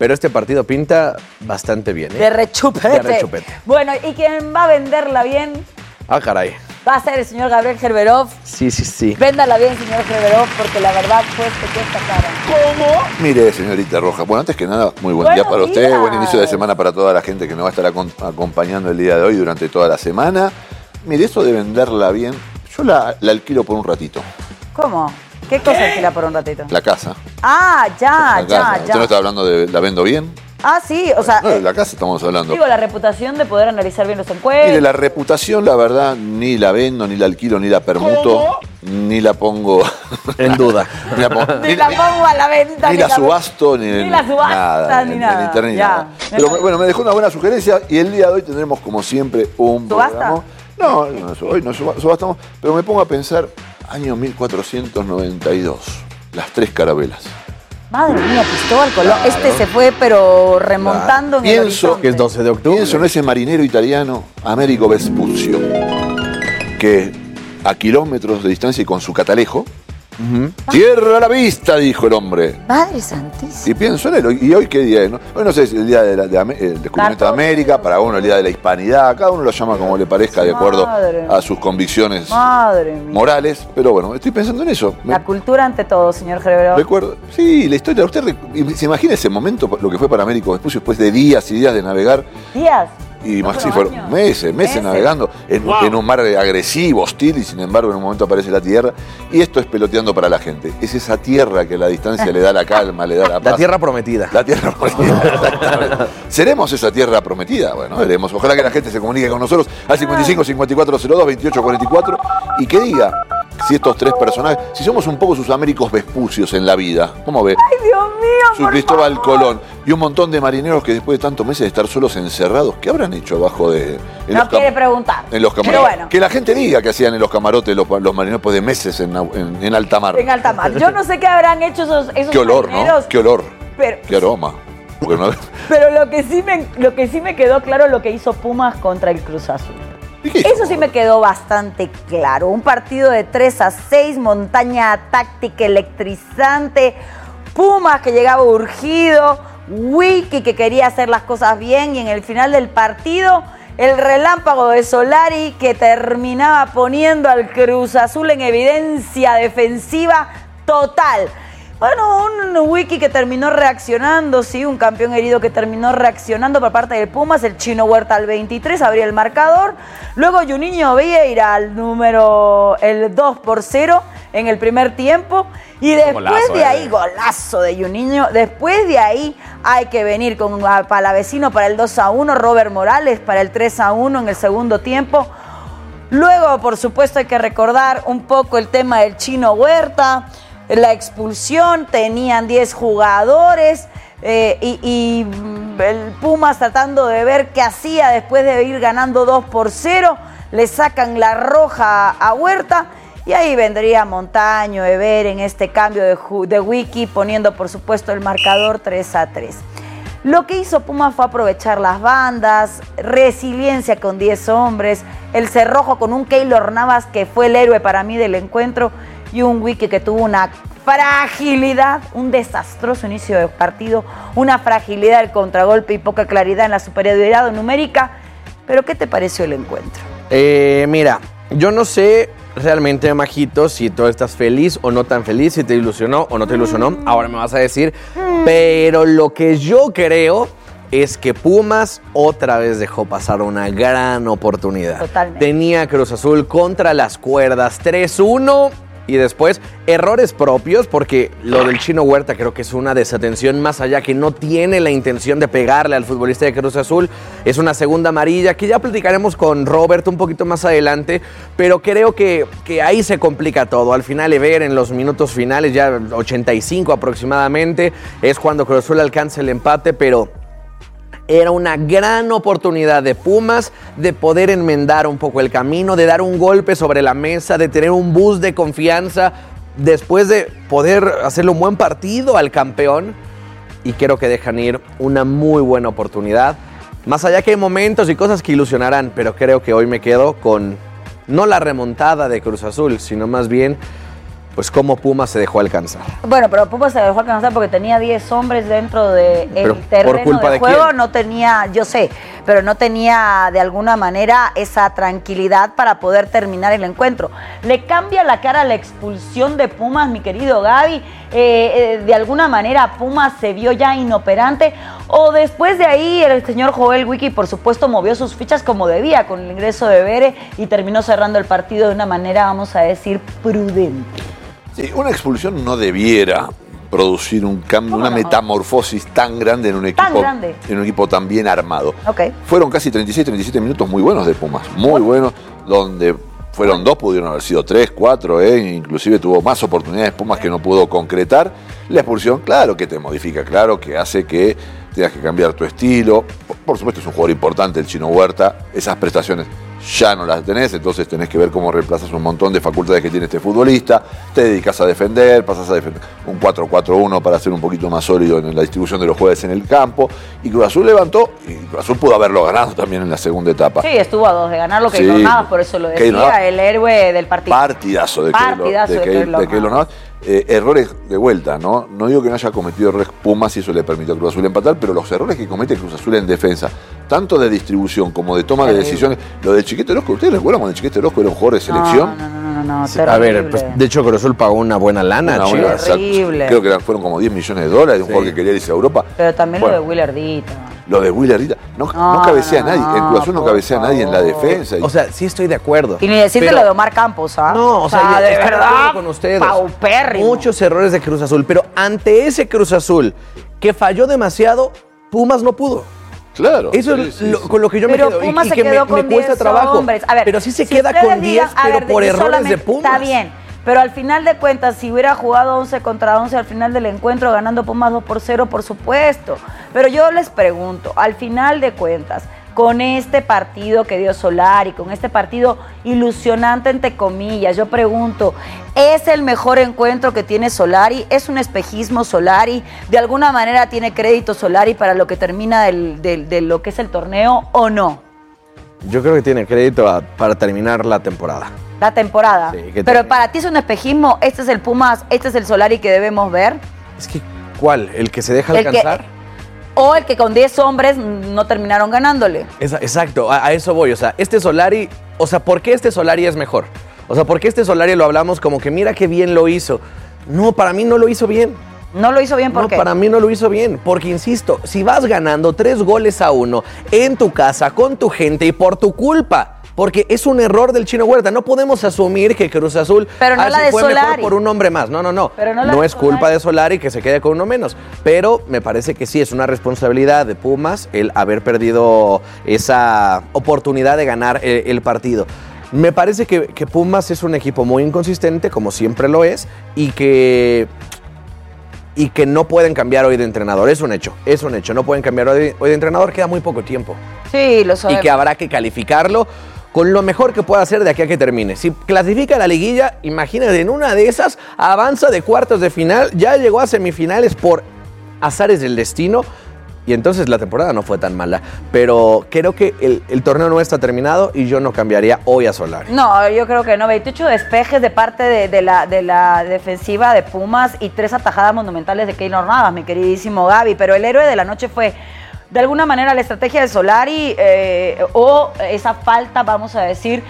pero este partido pinta bastante bien. De rechupete. De rechupete. Bueno, ¿y quién va a venderla bien? Ah, caray. Va a ser el señor Gabriel Gerberov. Sí. Véndala bien, señor Gerberov, porque la verdad cuesta cara. ¿Cómo? Mire, señorita Roja, bueno, antes que nada, muy buen día para usted, buen inicio de semana para toda la gente que nos va a estar acompañando el día de hoy durante toda la semana. Mire, eso de venderla bien, yo la alquilo por un ratito. ¿Cómo? ¿Qué cosa alquila por un ratito? La casa. Ah, ya. ¿Usted no está hablando de la vendo bien? Ah, sí, o sea... No, de la casa estamos hablando. Digo, la reputación de poder analizar bien los encuentros. Mire, la reputación, la verdad, ni la vendo, ni la alquilo, ni la permuto, ni la pongo... en duda. Ni la pongo a la venta. Ni la subasto, ni la subasta, ni nada. Ni internet, ni nada. Pero bueno, me dejó una buena sugerencia y el día de hoy tendremos, como siempre, un ¿Subasta? programa. No, hoy no subastamos, pero me pongo a pensar, año 1492, las 3 carabelas. Madre mía, Cristóbal Colón. Claro. Se fue, pero remontando en el horizonte. Que es 12 de octubre. Pienso en ese marinero italiano, Amerigo Vespucio, que a kilómetros de distancia y con su catalejo, tierra a la vista, dijo el hombre. Madre santísima. Y pienso en él. ¿Y hoy qué día es? ¿No? Hoy no sé si es el día del descubrimiento de América, para uno el día de la hispanidad, cada uno lo llama como le parezca de acuerdo a sus convicciones morales, pero bueno, estoy pensando en eso. La cultura ante todo, señor Gerberov. Recuerdo, sí, la historia. ¿Usted se imagina ese momento, lo que fue para Américo Vespucio después de días y días de navegar? ¿Días? Y más sí, fueron meses navegando en un mar agresivo, hostil, y sin embargo en un momento aparece la tierra. Y esto es peloteando para la gente. Es esa tierra que a la distancia le da la calma, le da la paz. La tierra prometida. La tierra prometida, exactamente. ¿Seremos esa tierra prometida? Bueno, veremos. Ojalá que la gente se comunique con nosotros al 55 54 02 28 44 y que diga si estos 3 personajes, si somos un poco sus Américos Vespucios en la vida. ¿Cómo ve? ¡Ay, Dios mío! Su Cristóbal Colón y un montón de marineros que después de tantos meses de estar solos encerrados, ¿qué habrán hecho abajo de... No quiere preguntar. En los camarotes. Bueno. Que la gente diga que hacían en los camarotes los marineros después de meses en alta mar. En alta mar. Yo no sé qué habrán hecho esos qué olor, marineros. ¿no? Qué olor. Pero, qué aroma. Pero lo que sí me quedó claro lo que hizo Pumas contra el Cruz Azul. Eso sí me quedó bastante claro. Un partido de 3-6, montaña táctica electrizante, Pumas que llegaba urgido, Wiki que quería hacer las cosas bien y en el final del partido el relámpago de Solari que terminaba poniendo al Cruz Azul en evidencia defensiva total. Bueno, un Wiki que terminó reaccionando, sí, un campeón herido que terminó reaccionando por parte del Pumas, el Chino Huerta al 23, abría el marcador. Luego Juninho Vieira al el 2-0 en el primer tiempo. Y después de ahí, golazo de Juninho, después de ahí hay que venir con Palavecino para el 2-1, Robert Morales para el 3-1 en el segundo tiempo. Luego, por supuesto, hay que recordar un poco el tema del Chino Huerta. La expulsión, tenían 10 jugadores y el Pumas tratando de ver qué hacía después de ir ganando 2-0, le sacan la roja a Huerta y ahí vendría Montaño, Ever en este cambio de Wiki poniendo por supuesto el marcador 3-3. Lo que hizo Pumas fue aprovechar las bandas, resiliencia con 10 hombres, el cerrojo con un Keylor Navas que fue el héroe para mí del encuentro y un Wiki que tuvo una fragilidad, un desastroso inicio de partido, una fragilidad del contragolpe y poca claridad en la superioridad numérica. Pero ¿qué te pareció el encuentro? Mira, yo no sé realmente, Majito, si tú estás feliz o no tan feliz, si te ilusionó o no te ilusionó, ahora me vas a decir, pero lo que yo creo es que Pumas otra vez dejó pasar una gran oportunidad. Totalmente. Tenía Cruz Azul contra las cuerdas, 3-1 y después errores propios, porque lo del Chino Huerta creo que es una desatención más allá, que no tiene la intención de pegarle al futbolista de Cruz Azul. Es una segunda amarilla que ya platicaremos con Roberto un poquito más adelante, pero creo que ahí se complica todo. Al final, Ever en los minutos finales, ya 85 aproximadamente, es cuando Cruz Azul alcanza el empate, pero era una gran oportunidad de Pumas de poder enmendar un poco el camino, de dar un golpe sobre la mesa, de tener un boost de confianza después de poder hacerle un buen partido al campeón. Y creo que dejan ir una muy buena oportunidad. Más allá que hay momentos y cosas que ilusionarán, pero creo que hoy me quedo con no la remontada de Cruz Azul, sino más bien pues cómo Pumas se dejó alcanzar. Bueno, pero Pumas se dejó alcanzar porque tenía 10 hombres dentro del terreno de juego. ¿Quién? No tenía, yo sé, pero no tenía de alguna manera esa tranquilidad para poder terminar el encuentro. ¿Le cambia la cara la expulsión de Pumas, mi querido Gaby? De alguna manera Pumas se vio ya inoperante, o después de ahí el señor Joel Wiki, por supuesto, movió sus fichas como debía con el ingreso de Bere y terminó cerrando el partido de una manera, vamos a decir, prudente. Sí, una expulsión no debiera producir un cambio, una metamorfosis tan grande en un equipo tan bien armado. Okay. Fueron casi 36-37 minutos muy buenos de Pumas, muy buenos, donde fueron 2, pudieron haber sido 3, 4, inclusive tuvo más oportunidades Pumas que no pudo concretar. La expulsión, claro que te modifica, claro que hace que tengas que cambiar tu estilo. Por supuesto es un jugador importante el Chino Huerta, esas prestaciones ya no las tenés, entonces tenés que ver cómo reemplazas un montón de facultades que tiene este futbolista, te dedicas a defender, pasas a defender un 4-4-1 para ser un poquito más sólido en la distribución de los jugadores en el campo, y Cruz Azul levantó, y Cruz Azul pudo haberlo ganado también en la segunda etapa. Sí, estuvo a 2 de ganar lo que Keylor Navas, por eso lo decía, el héroe del partido. Partidazo de Keylor Navas. Errores de vuelta, ¿no? No digo que no haya cometido errores Pumas y eso le permitió a Cruz Azul empatar, pero los errores que comete Cruz Azul en defensa, tanto de distribución como de toma de decisiones, lo del Chiquete Orozco, ¿ustedes recuerdan cuando el Chiquete Orozco era un jugador de selección? No, sí, a ver, pues, de hecho Cruz Azul pagó una buena lana, terrible. Creo que fueron como $10 millones de un jugador que quería irse a Europa. Pero también lo de Willardita. Lo de Willardita, no cabecea a nadie, en Cruz Azul no cabecea a nadie en la defensa. O sea, sí estoy de acuerdo. Y ni decirte lo de Omar Campos, ¿ah? No, o sea de verdad, con ustedes. Paupérrimo. Muchos errores de Cruz Azul, pero ante ese Cruz Azul que falló demasiado, Pumas no pudo. Claro. Eso es con lo que yo me quedo. Pumas y se que quedó me cuesta trabajo. Hombres. A ver, pero sí se queda con 10, pero por errores de Pumas. Está bien. Pero al final de cuentas, si hubiera jugado 11 contra 11 al final del encuentro, ganando Pumas 2-0, por supuesto. Pero yo les pregunto, al final de cuentas, con este partido que dio Solari, con este partido ilusionante entre comillas, yo pregunto, ¿es el mejor encuentro que tiene Solari? ¿Es un espejismo Solari? ¿De alguna manera tiene crédito Solari para lo que termina de lo que es el torneo o no? Yo creo que tiene crédito para terminar la temporada. La temporada. Sí, pero para ti es un espejismo, este es el Pumas, este es el Solari que debemos ver. Es que, ¿cuál? ¿El que se deja alcanzar? O el que con 10 hombres no terminaron ganándole. Exacto, a eso voy. O sea, este Solari, ¿por qué este Solari es mejor? O sea, ¿por qué este Solari lo hablamos como que mira qué bien lo hizo? No, para mí no lo hizo bien. ¿No lo hizo bien por qué? No, para mí no lo hizo bien, porque insisto, si vas ganando 3-1 en tu casa, con tu gente y por tu culpa, porque es un error del Chino Huerta, no podemos asumir que Cruz Azul pero no la de fue Solari. Mejor por un hombre más. No. No es culpa de Solari que se quede con uno menos, pero me parece que sí es una responsabilidad de Pumas el haber perdido esa oportunidad de ganar el partido. Me parece que Pumas es un equipo muy inconsistente, como siempre lo es, y que no pueden cambiar hoy de entrenador. Es un hecho. No pueden cambiar hoy de entrenador, queda muy poco tiempo. Sí, lo sabemos. Y que habrá que calificarlo con lo mejor que pueda hacer de aquí a que termine. Si clasifica la liguilla, imagínate, en una de esas avanza de cuartos de final, ya llegó a semifinales por azares del destino, y entonces la temporada no fue tan mala. Pero creo que el torneo no está terminado y yo no cambiaría hoy a Solari. No, yo creo que no. 28 despejes de parte de la defensiva de Pumas y 3 atajadas monumentales de Keylor Navas, mi queridísimo Gaby. Pero el héroe de la noche fue, de alguna manera, la estrategia de Solari o esa falta, vamos a decir,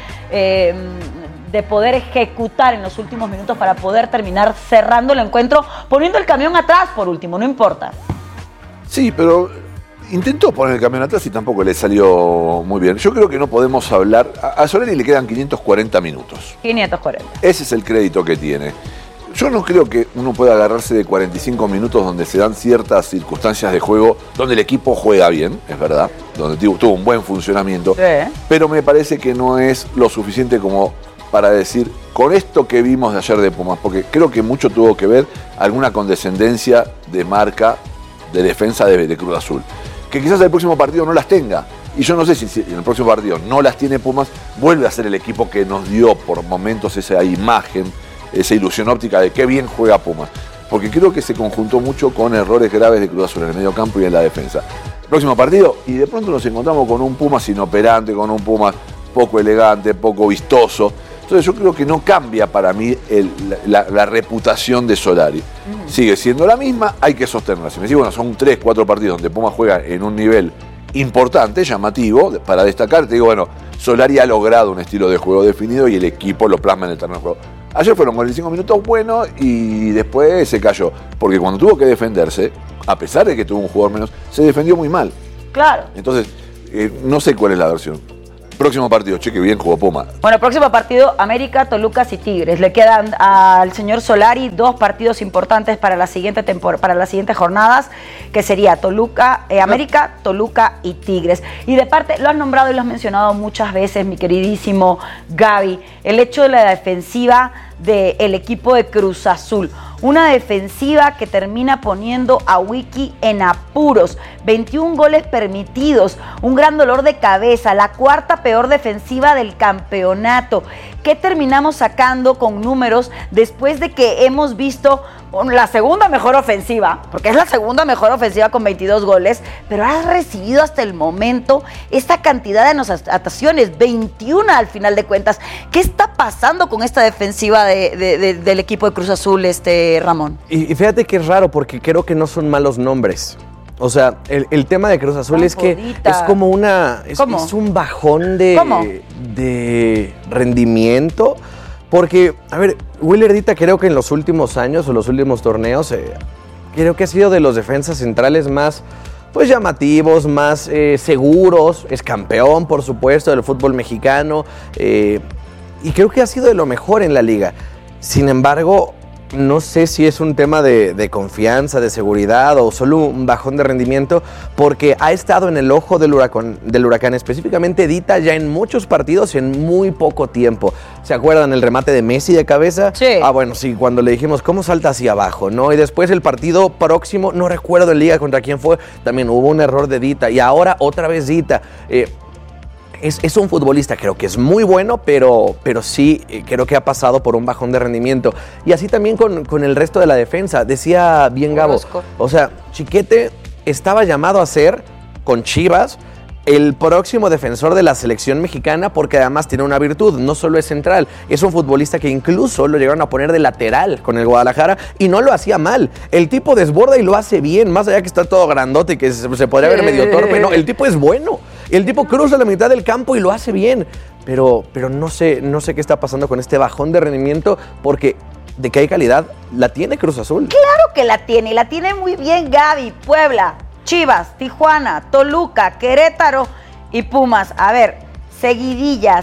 de poder ejecutar en los últimos minutos para poder terminar cerrando el encuentro, poniendo el camión atrás por último, no importa. Sí, pero intentó poner el camión atrás y tampoco le salió muy bien. Yo creo que no podemos hablar. A Solari le quedan 540 minutos. 540. Ese es el crédito que tiene. Yo no creo que uno pueda agarrarse de 45 minutos donde se dan ciertas circunstancias de juego, donde el equipo juega bien, es verdad, donde tuvo un buen funcionamiento, sí. Pero me parece que no es lo suficiente como para decir, con esto que vimos de ayer de Pumas, porque creo que mucho tuvo que ver alguna condescendencia de marca, de defensa de Cruz Azul, que quizás el próximo partido no las tenga, y yo no sé si en el próximo partido no las tiene Pumas, vuelve a ser el equipo que nos dio por momentos esa imagen, esa ilusión óptica de qué bien juega Pumas, porque creo que se conjuntó mucho con errores graves de Cruz Azul en el medio campo y en la defensa. Próximo partido, y de pronto nos encontramos con un Pumas inoperante, con un Pumas poco elegante, poco vistoso. Entonces Entonces yo creo que no cambia para mí la reputación de Solari. Sigue siendo la misma, hay que sostenerla. Si me decís, bueno, son 3, 4 partidos donde Puma juega en un nivel importante, llamativo, para destacar, te digo, bueno, Solari ha logrado un estilo de juego definido y el equipo lo plasma en el terreno de juego. Ayer fueron 45 minutos buenos y después se cayó, porque cuando tuvo que defenderse, a pesar de que tuvo un jugador menos, se defendió muy mal. Claro. Entonces, no sé cuál es la versión. Próximo partido, cheque bien, jugó Puma. Bueno, próximo partido, América, Toluca y Tigres. Le quedan al señor Solari 2 partidos importantes para la siguiente para las siguientes jornadas, que sería América, Toluca y Tigres. Y de parte, lo has nombrado y lo has mencionado muchas veces, mi queridísimo Gaby, el hecho de la defensiva del equipo de Cruz Azul. Una defensiva que termina poniendo a Wiki en apuros. 21 goles permitidos, un gran dolor de cabeza, la 4ª peor defensiva del campeonato. ¿Qué terminamos sacando con números después de que hemos visto la segunda mejor ofensiva? Porque es la segunda mejor ofensiva con 22 goles, pero has recibido hasta el momento esta cantidad de anotaciones, 21 al final de cuentas. ¿Qué está pasando con esta defensiva del equipo de Cruz Azul, Ramón? Y fíjate que es raro porque creo que no son malos nombres. O sea, el tema de Cruz Azul es que es como es un bajón de rendimiento. Porque, a ver, Willer Dita creo que en los últimos años o los últimos torneos, creo que ha sido de los defensas centrales más pues llamativos, más seguros. Es campeón, por supuesto, del fútbol mexicano. Y creo que ha sido de lo mejor en la liga. Sin embargo, no sé si es un tema de confianza, de seguridad o solo un bajón de rendimiento, porque ha estado en el ojo del huracán, específicamente Dita, ya en muchos partidos y en muy poco tiempo. ¿Se acuerdan el remate de Messi de cabeza? Sí. Ah, bueno, sí, cuando le dijimos cómo salta hacia abajo, ¿no? Y después el partido próximo, no recuerdo en liga contra quién fue, también hubo un error de Dita y ahora otra vez Dita. Es un futbolista, creo que es muy bueno, pero sí creo que ha pasado por un bajón de rendimiento. Y así también con el resto de la defensa. Decía bien Gabo, o sea, Chiquete estaba llamado a ser, con Chivas, el próximo defensor de la selección mexicana, porque además tiene una virtud, no solo es central, es un futbolista que incluso lo llegaron a poner de lateral con el Guadalajara y no lo hacía mal. El tipo desborda y lo hace bien, más allá que está todo grandote y que se podría ver medio torpe, no, el tipo es bueno. El tipo cruza la mitad del campo y lo hace bien, pero no sé qué está pasando con este bajón de rendimiento, porque de que hay calidad, la tiene Cruz Azul. Claro que la tiene, y la tiene muy bien Gaby. Puebla, Chivas, Tijuana, Toluca, Querétaro y Pumas. A ver, seguidilla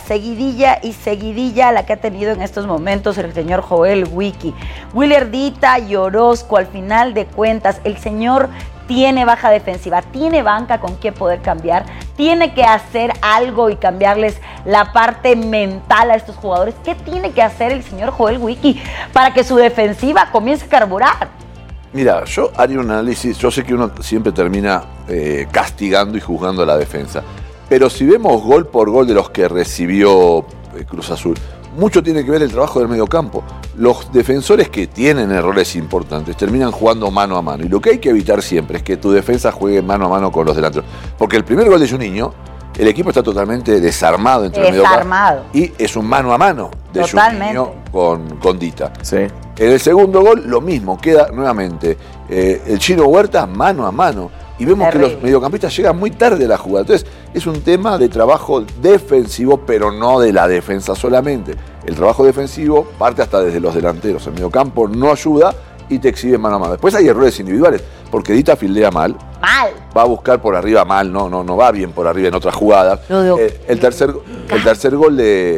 la que ha tenido en estos momentos el señor Joel Wiki. Willer Dita y Orozco, al final de cuentas, el señor tiene baja defensiva, tiene banca con qué poder cambiar, tiene que hacer algo y cambiarles la parte mental a estos jugadores. ¿Qué tiene que hacer el señor Joel Wiki para que su defensiva comience a carburar? Mira, yo haría un análisis, yo sé que uno siempre termina castigando y juzgando a la defensa, pero si vemos gol por gol de los que recibió Cruz Azul, mucho tiene que ver el trabajo del mediocampo. Los defensores que tienen errores importantes terminan jugando mano a mano. Y lo que hay que evitar siempre es que tu defensa juegue mano a mano con los delanteros. Porque el primer gol de Juninho, el equipo está totalmente desarmado entre el mediocampo. Y es un mano a mano de Juninho con Dita. Sí. En el segundo gol, lo mismo. Queda nuevamente el Chino Huerta mano a mano. Y vemos que los mediocampistas llegan muy tarde a la jugada. Entonces, es un tema de trabajo defensivo, pero no de la defensa solamente. El trabajo defensivo parte hasta desde los delanteros. El mediocampo no ayuda y te exhibe mano a mano. Después hay errores individuales, porque Dita fildea mal. Va a buscar por arriba mal, no va bien por arriba en otras jugadas. El tercer gol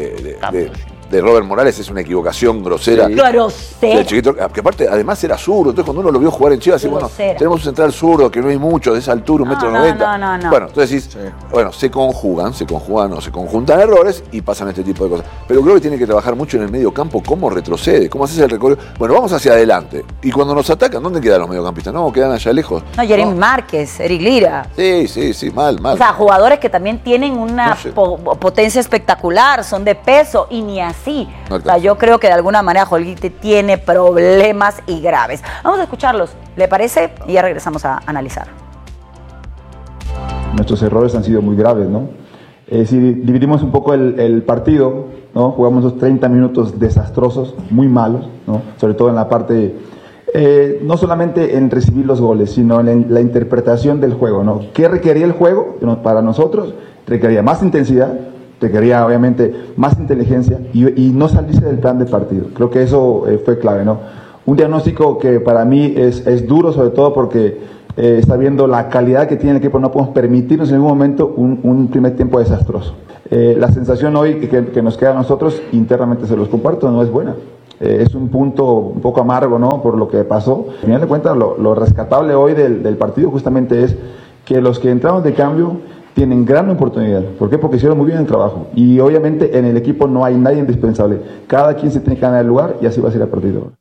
de Robert Morales es una equivocación grosera. Grosera. Chiquito, que aparte, además era zurdo. Entonces, cuando uno lo vio jugar en Chivas, dice, bueno, tenemos un central zurdo que no hay mucho de esa altura, 1,90 m. No. Bueno, entonces decís, bueno, se conjuntan errores y pasan este tipo de cosas. Pero creo que tiene que trabajar mucho en el medio campo, cómo retrocede, cómo haces el recorrido. Bueno, vamos hacia adelante. Y cuando nos atacan, ¿dónde quedan los mediocampistas? No, quedan allá lejos. No, Jeremy Márquez, Eric Lira. Sí, mal. O sea, jugadores que también tienen una potencia espectacular, son de peso y ni así. O sea, yo creo que de alguna manera Jolguite tiene problemas y graves. Vamos a escucharlos, ¿le parece? Y ya regresamos a analizar. Nuestros errores han sido muy graves, ¿no? Si dividimos un poco el partido, ¿no? Jugamos esos 30 minutos desastrosos, muy malos, ¿no? Sobre todo en la parte, no solamente en recibir los goles, sino en la interpretación del juego, ¿no? ¿Qué requería el juego? Para nosotros requería más intensidad, requería obviamente más inteligencia y no salirse del plan de partido. Creo que eso fue clave, ¿no? Un diagnóstico que para mí es duro, sobre todo porque está viendo la calidad que tiene el equipo. No podemos permitirnos en ningún momento un primer tiempo desastroso. La sensación hoy que nos queda a nosotros, internamente se los comparto, no es buena. Es un punto un poco amargo, ¿no? Por lo que pasó. Al final de cuentas, lo rescatable hoy del partido justamente es que los que entraron de cambio tienen gran oportunidad. ¿Por qué? Porque hicieron muy bien el trabajo. Y obviamente en el equipo no hay nadie indispensable. Cada quien se tiene que ganar el lugar y así va a ser el partido.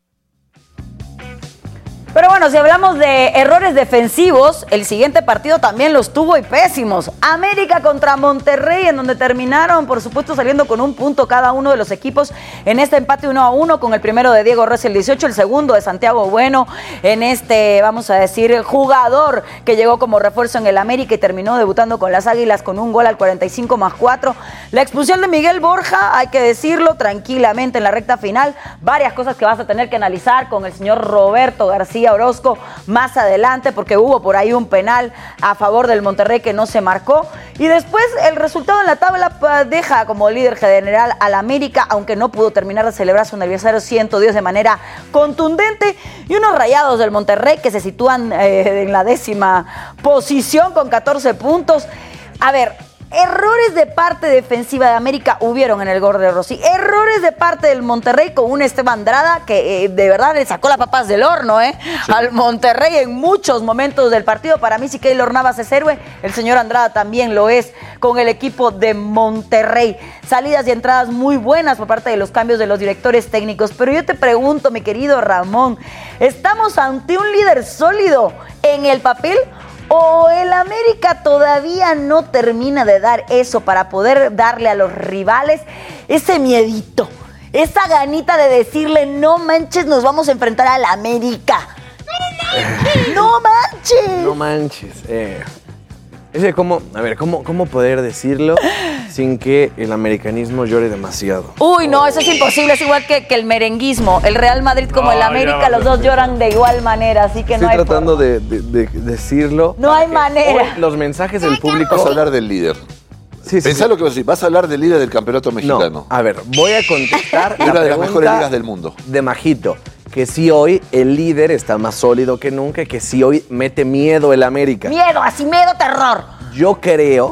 Pero bueno, si hablamos de errores defensivos, el siguiente partido también los tuvo y pésimos. América contra Monterrey, en donde terminaron, por supuesto, saliendo con un punto cada uno de los equipos en este empate 1-1, con el primero de Diego Rossi el 18, el segundo de Santiago Bueno, en este, vamos a decir, jugador que llegó como refuerzo en el América y terminó debutando con las Águilas con un gol al 45+4. La expulsión de Miguel Borja, hay que decirlo tranquilamente en la recta final. Varias cosas que vas a tener que analizar con el señor Roberto García Orozco más adelante, porque hubo por ahí un penal a favor del Monterrey que no se marcó. Y después el resultado en la tabla deja como líder general al América, aunque no pudo terminar de celebrar su aniversario 110 de manera contundente. Y unos Rayados del Monterrey que se sitúan en la 10ª posición con 14 puntos. A ver, errores de parte defensiva de América hubieron en el gol de Rossi. Errores de parte del Monterrey con un Esteban Andrada que de verdad le sacó las papas del horno, sí, al Monterrey en muchos momentos del partido. Para mí, si Keylor Navas es héroe, el señor Andrada también lo es con el equipo de Monterrey. Salidas y entradas muy buenas por parte de los cambios de los directores técnicos. Pero yo te pregunto, mi querido Ramón, ¿estamos ante un líder sólido en el papel? ¿O el América todavía no termina de dar eso para poder darle a los rivales ese miedito, esa ganita de decirle, no manches, nos vamos a enfrentar al América? ¡No manches! No manches. Es que ¿cómo poder decirlo sin que el americanismo llore demasiado? Uy, no, eso es imposible. Es igual que el merenguismo. El Real Madrid como el América, los dos lloran de igual manera, así que no hay Estoy tratando de decirlo. No hay manera. Hoy los mensajes del público... Vas a hablar del líder. Sí, Pensá lo que vas a decir. Vas a hablar del líder del campeonato mexicano. No, a ver, voy a contestar la una de las pregunta mejores ligas del mundo. De Majito. Que si hoy el líder está más sólido que nunca, que si hoy mete miedo el América. Miedo, así miedo, terror. Yo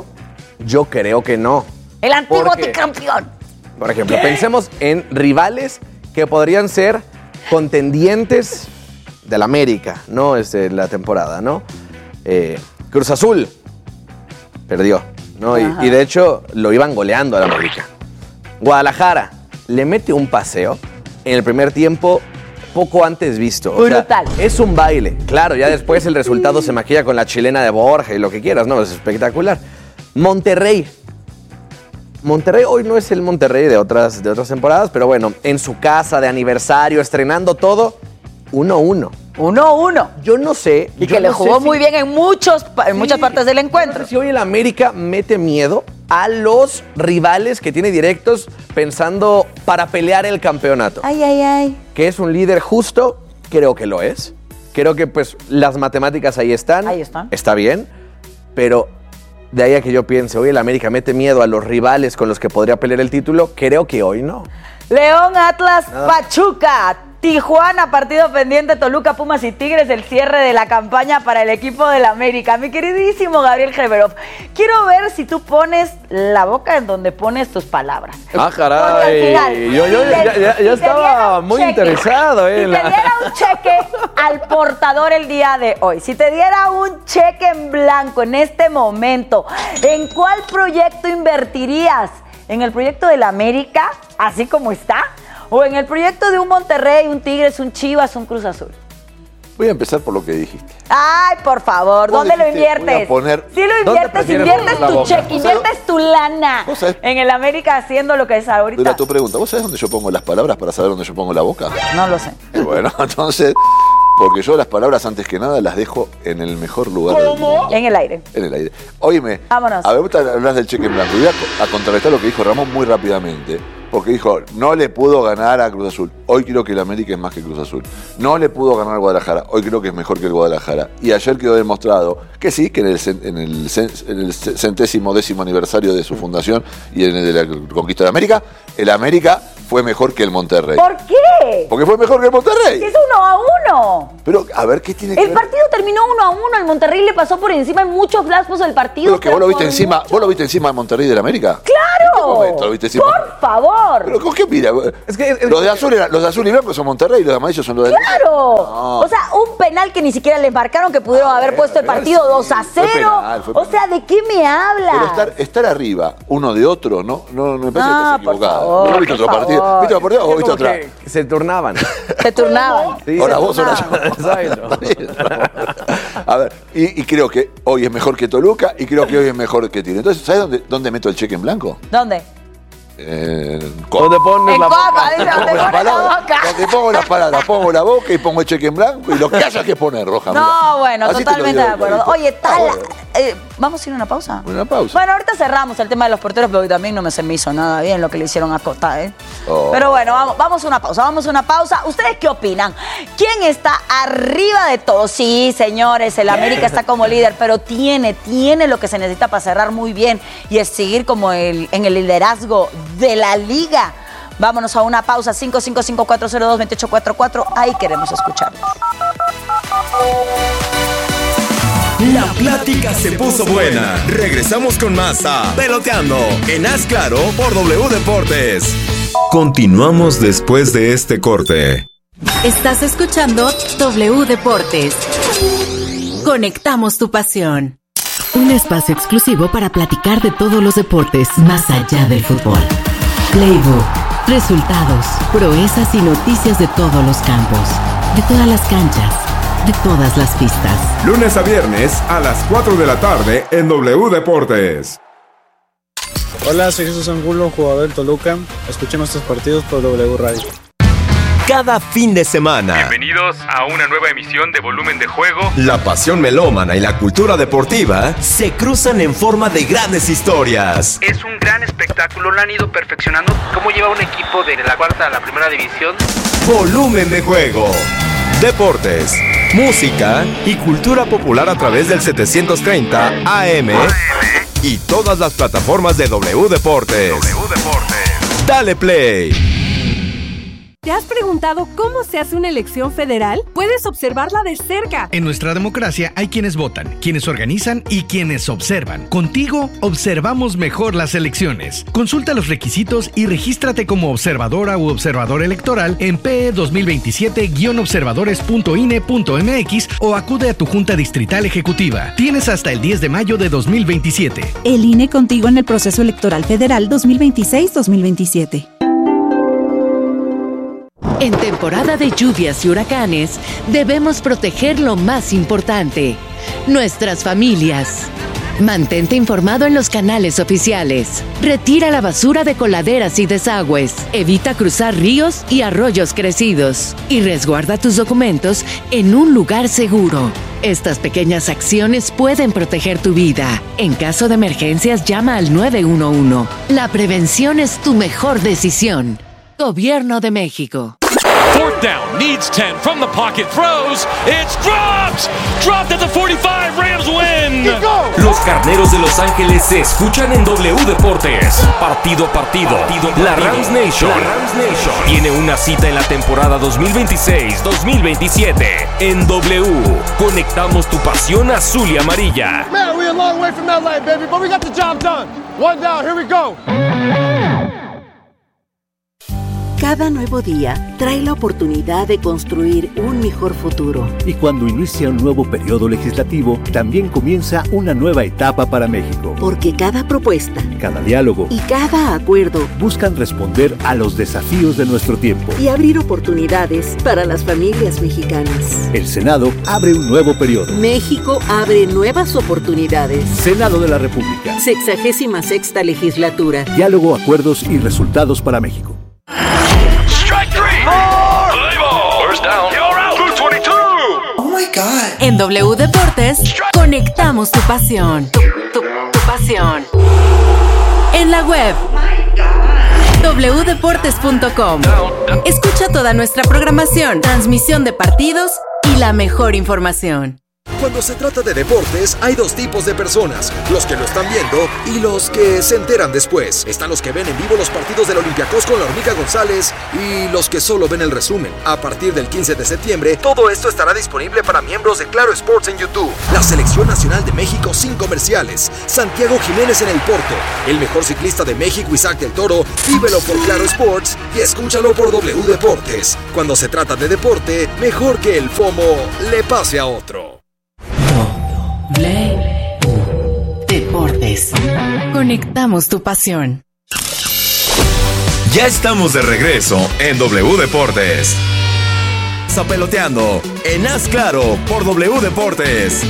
creo que no. El antiguo tricampeón. Por ejemplo, pensemos en rivales que podrían ser contendientes del América, ¿no? La temporada, ¿no? Cruz Azul perdió, ¿no? Y de hecho lo iban goleando al América. Guadalajara le mete un paseo en el primer tiempo poco antes visto. Brutal. O sea, es un baile. Claro, ya después el resultado se maquilla con la chilena de Borja y lo que quieras, ¿no? Es espectacular. Monterrey hoy no es el Monterrey de otras temporadas, pero bueno, en su casa de aniversario, estrenando todo, 1-1. 1-1. Yo no sé. Y que le jugó muy bien en muchas partes del encuentro. No sé si hoy el América mete miedo a los rivales que tiene directos pensando para pelear el campeonato. Ay. Que es un líder justo, creo que lo es. Creo que pues las matemáticas ahí están. Está bien, pero de ahí a que yo piense, hoy el América mete miedo a los rivales con los que podría pelear el título, creo que hoy no. León, Atlas, Pachuca, Tijuana, partido pendiente, Toluca, Pumas y Tigres, el cierre de la campaña para el equipo del América. Mi queridísimo Gabriel Geverov, quiero ver si tú pones la boca en donde pones tus palabras. Ah, caray. Yo estaba muy interesado. Si te diera un cheque al portador el día de hoy, si te diera un cheque en blanco en este momento, ¿en cuál proyecto invertirías? ¿En el proyecto del América, así como está? ¿O en el proyecto de un Monterrey, un Tigres, un Chivas, un Cruz Azul? Voy a empezar por lo que dijiste. Ay, por favor, ¿dónde lo inviertes? Si lo inviertes tu cheque, inviertes tu lana en el América haciendo lo que es ahorita. Pero tu pregunta, ¿vos sabés dónde yo pongo las palabras para saber dónde yo pongo la boca? No lo sé. Bueno, entonces, Porque yo las palabras, antes que nada, las dejo en el mejor lugar del mundo. En el aire. En el aire. Óyeme. Vámonos. A ver, vos hablas del cheque en blanco. Y voy a contrarrestar lo que dijo Ramón muy rápidamente. Porque dijo, no le pudo ganar a Cruz Azul. Hoy creo que el América es más que Cruz Azul. No le pudo ganar al Guadalajara. Hoy creo que es mejor que el Guadalajara. Y ayer quedó demostrado que sí, que en el 110º aniversario de su fundación y en el de la conquista de América, el América fue mejor que el Monterrey. ¿Por qué? Porque fue mejor que el Monterrey. Es 1-1. Pero, a ver, ¿qué tiene que ver? El partido terminó 1-1. El Monterrey le pasó por encima en muchos lapsos del partido. Pero que vos lo viste encima. ¿Vos lo viste encima del Monterrey del América? ¡Claro! ¿En qué momento lo viste encima? por favor. ¿Pero con qué mira? Los de azul y blanco son Monterrey y los de amarillos son los de... ¡Claro! No. O sea, un penal que ni siquiera les marcaron, que pudieron haber puesto el partido 2-0. O sea, ¿de qué me habla? Pero estar arriba uno de otro, no me parece que estás equivocado. favor, ¿No viste otro por partido? favor. ¿Viste otro partido o viste otra? Que se turnaban. Se turnaban. Sí, Ahora se vos, ahora turnaban. yo. A ver, y creo que hoy es mejor que Toluca y creo que hoy es mejor que Tigre. Entonces, ¿sabes dónde meto el cheque en blanco? ¿Dónde? ¿Dónde pones En la copa, boca? dice, ¿dónde pones la boca? Donde pongo las palabras, pongo la boca y pongo el cheque en blanco y lo que haya que poner, Roja. No, mirá. bueno, Así te lo totalmente digo, de acuerdo. Clarito. Oye, tal. Bueno. ¿Vamos a ir a una pausa? Una pausa. Bueno, ahorita cerramos el tema de los porteros, pero también no se me hizo nada bien lo que le hicieron a Cota, ¿eh? Oh. Pero bueno, vamos a una pausa. ¿Ustedes qué opinan? ¿Quién está arriba de todo? Sí, señores, el América está como líder, pero tiene lo que se necesita para cerrar muy bien y es seguir como en el liderazgo de la liga. Vámonos a una pausa, 555-402-2844, ahí queremos escucharlos. La plática se puso buena. Regresamos con más a Peloteando en Haz Claro por W Deportes. Continuamos después de este corte. Estás escuchando W Deportes. Conectamos tu pasión. Un espacio exclusivo para platicar de todos los deportes más allá del fútbol. Playbook, resultados, proezas y noticias de todos los campos, de todas las canchas, de todas las pistas. Lunes a viernes a las 4 de la tarde en W Deportes. Hola, soy Jesús Angulo, jugador del Toluca. Escuché nuestros partidos por W Radio. Cada fin de semana, Bienvenidos a una nueva emisión de Volumen de Juego. la pasión melómana y la cultura deportiva se cruzan en forma de grandes historias. Es un gran espectáculo, lo han ido perfeccionando. ¿Cómo lleva un equipo de la cuarta a la primera división? Volumen de Juego. Deportes, música y cultura popular a través del 730 AM y todas las plataformas de W Deportes. Dale play. ¿Te has preguntado cómo se hace una elección federal? Puedes observarla de cerca. En nuestra democracia hay quienes votan, quienes organizan y quienes observan. Contigo observamos mejor las elecciones. Consulta los requisitos y regístrate como observadora u observador electoral en PE 2027-observadores.ine.mx o acude a tu Junta Distrital Ejecutiva. Tienes hasta el 10 de mayo de 2027. El INE contigo en el proceso electoral federal 2026-2027. En temporada de lluvias y huracanes, debemos proteger lo más importante, nuestras familias. Mantente informado en los canales oficiales. Retira la basura de coladeras y desagües. Evita cruzar ríos y arroyos crecidos. Y resguarda tus documentos en un lugar seguro. Estas pequeñas acciones pueden proteger tu vida. En caso de emergencias, llama al 911. La prevención es tu mejor decisión. Gobierno de México. Fourth down, needs 10 from the pocket, throws, it's dropped! Dropped at the 45, Rams win! Los Carneros de Los Ángeles se escuchan en W Deportes. Partido a partido. La Rams Nation tiene una cita en la temporada 2026-2027. En W, conectamos tu pasión azul y amarilla. Man, we're a long way from LA, baby, but we got the job done. One down, here we go. Cada nuevo día trae la oportunidad de construir un mejor futuro. Y cuando inicia un nuevo periodo legislativo, también comienza una nueva etapa para México. Porque cada propuesta, cada diálogo y cada acuerdo buscan responder a los desafíos de nuestro tiempo y abrir oportunidades para las familias mexicanas. El Senado abre un nuevo periodo. México abre nuevas oportunidades. Senado de la República. 66ª legislatura. Diálogo, acuerdos y resultados para México. Strike three. Play ball. First down. You're out. 222. En W Deportes, conectamos tu pasión. Tu pasión. En la web wdeportes.com. Escucha toda nuestra programación, transmisión de partidos y la mejor información. Cuando se trata de deportes, hay dos tipos de personas: los que lo están viendo y los que se enteran después. Están los que ven en vivo los partidos del Olympiacos con la Hormiga González y los que solo ven el resumen. A partir del 15 de septiembre, todo esto estará disponible para miembros de Claro Sports en YouTube. La Selección Nacional de México sin comerciales. Santiago Jiménez en el Porto. El mejor ciclista de México, Isaac del Toro. Vívelo por Claro Sports y escúchalo por W Deportes. Cuando se trata de deporte, mejor que el FOMO le pase a otro. Deportes. Conectamos tu pasión. Ya estamos de regreso en W Deportes. Zapeloteando en Haz Claro por W Deportes.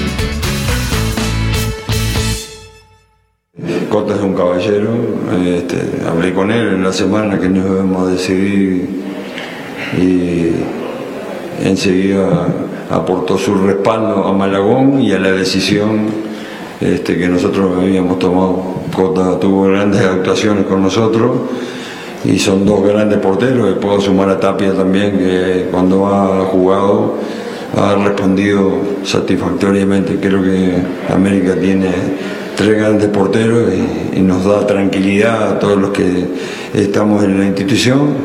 Cota es un caballero. Hablé con él en la semana que nos debemos decidir y enseguida aportó su respaldo a Malagón y a la decisión que nosotros habíamos tomado. Cota tuvo grandes actuaciones con nosotros y son dos grandes porteros. Puedo sumar a Tapia también, que cuando ha jugado ha respondido satisfactoriamente. Creo que América tiene tres grandes porteros y nos da tranquilidad a todos los que estamos en la institución.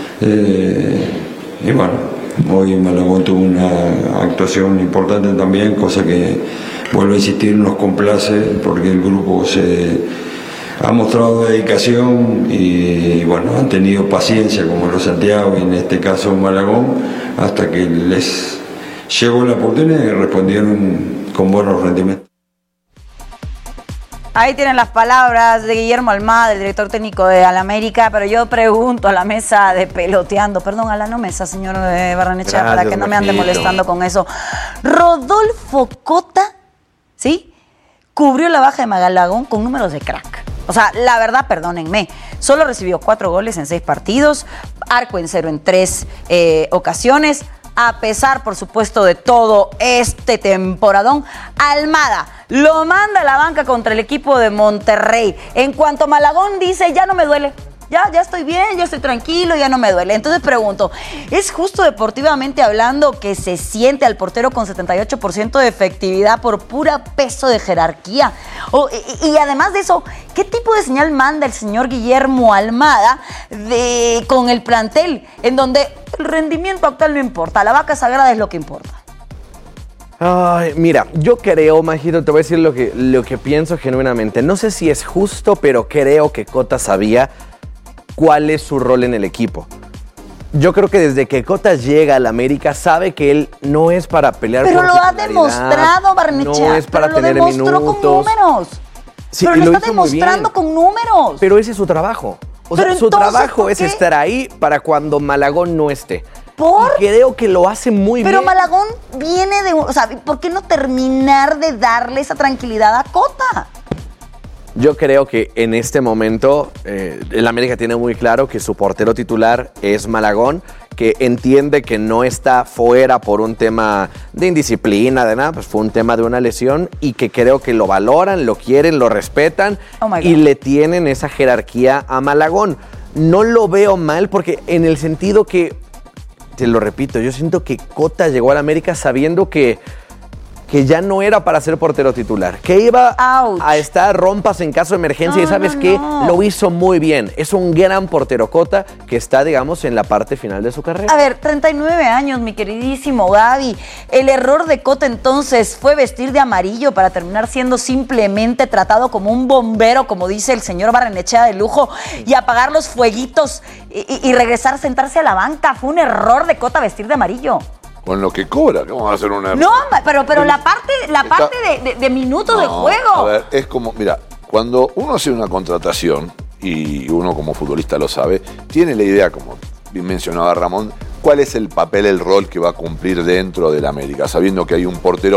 Y bueno, hoy Malagón tuvo una actuación importante también, cosa que, vuelvo a insistir, nos complace porque el grupo se ha mostrado dedicación y bueno, han tenido paciencia como los Santiago y en este caso Malagón, hasta que les llegó la oportunidad y respondieron con buenos rendimientos. Ahí tienen las palabras de Guillermo Almada, el director técnico de América, pero yo pregunto a la mesa de peloteando, perdón, a la no mesa, señor Barrenechea, para que no me ande molestando con eso. Rodolfo Cota, ¿sí? Cubrió la baja de Malagón con números de crack. O sea, la verdad, perdónenme, solo recibió 4 goles en 6 partidos, arco en 0 en 3 ocasiones. A pesar, por supuesto, de todo este temporadón, Almada lo manda a la banca contra el equipo de Monterrey. En cuanto Malagón dice, ya no me duele. Ya estoy bien, ya estoy tranquilo, ya no me duele. Entonces pregunto, ¿es justo deportivamente hablando que se siente al portero con 78% de efectividad por pura peso de jerarquía? Y además de eso, ¿qué tipo de señal manda el señor Guillermo Almada con el plantel? En donde el rendimiento actual no importa, la vaca sagrada es lo que importa. Ay, mira, yo creo, Majito, te voy a decir lo que pienso genuinamente. No sé si es justo, pero creo que Cota sabía cuál es su rol en el equipo. Yo creo que desde que Cota llega al América sabe que él no es para pelear por titularidad. Pero lo ha demostrado, Barrenechea. No es para tener minutos. Lo demostró con números. Sí, pero lo está demostrando con números. Pero ese es su trabajo. O sea, su trabajo es estar ahí para cuando Malagón no esté. ¿Por? Y creo que lo hace muy bien. Pero Malagón viene de... O sea, ¿por qué no terminar de darle esa tranquilidad a Cota? Yo creo que en este momento el América tiene muy claro que su portero titular es Malagón, que entiende que no está fuera por un tema de indisciplina, de nada, pues fue un tema de una lesión y que creo que lo valoran, lo quieren, lo respetan y le tienen esa jerarquía a Malagón. No lo veo mal porque en el sentido que, te lo repito, yo siento que Cota llegó al América sabiendo que ya no era para ser portero titular, que iba a estar rompas en caso de emergencia y ¿sabes qué? Lo hizo muy bien. Es un gran portero Cota que está, digamos, en la parte final de su carrera. A ver, 39 años, mi queridísimo Gaby. El error de Cota entonces fue vestir de amarillo para terminar siendo simplemente tratado como un bombero, como dice el señor Barrenechea de lujo, y apagar los fueguitos y regresar a sentarse a la banca. Fue un error de Cota vestir de amarillo. Con lo que cobra, ¿cómo va a hacer una...? No, pero la parte de minutos de juego. A ver, es como, mira, cuando uno hace una contratación, y uno como futbolista lo sabe, tiene la idea, como bien mencionaba Ramón, cuál es el papel, el rol que va a cumplir dentro del América, sabiendo que hay un portero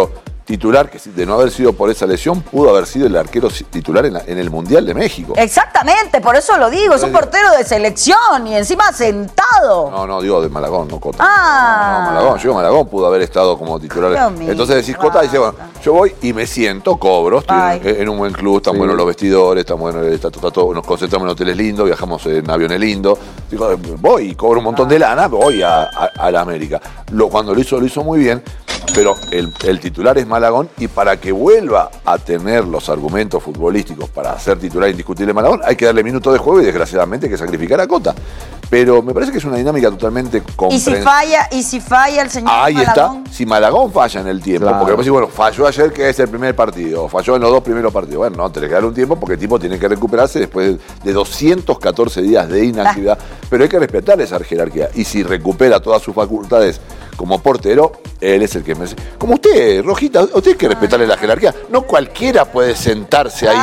titular, que de no haber sido por esa lesión, pudo haber sido el arquero titular en el Mundial de México. Exactamente, por eso lo digo, es un portero de selección y encima sentado. No, digo de Malagón, no Cota. Ah. No, Malagón pudo haber estado como titular. Dios mío. Entonces decís, Cota dice, bueno, yo voy y me siento, cobro, estoy en un buen club, están buenos los vestidores, están buenos, está todo, nos concentramos en hoteles lindos, viajamos en aviones lindos. Digo, voy y cobro un montón de lana, voy a la América. Cuando lo hizo muy bien, pero el titular es Malagón, y para que vuelva a tener los argumentos futbolísticos para ser titular indiscutible Malagón, hay que darle minutos de juego y desgraciadamente hay que sacrificar a Cota. Pero me parece que es una dinámica totalmente comprensible. ¿Y si falla el señor Ahí Malagón? está. Si Malagón falla en el tiempo, Claro. porque después, bueno, falló ayer que es el primer partido, falló en los 2 primeros partidos. Bueno, no, tenés que darle un tiempo porque el tipo tiene que recuperarse después de 214 días de inactividad. Pero hay que respetar esa jerarquía. Y si recupera todas sus facultades como portero, él es el que merece. Como usted, Rojita, usted hay que respetarle la jerarquía. No cualquiera puede sentarse ahí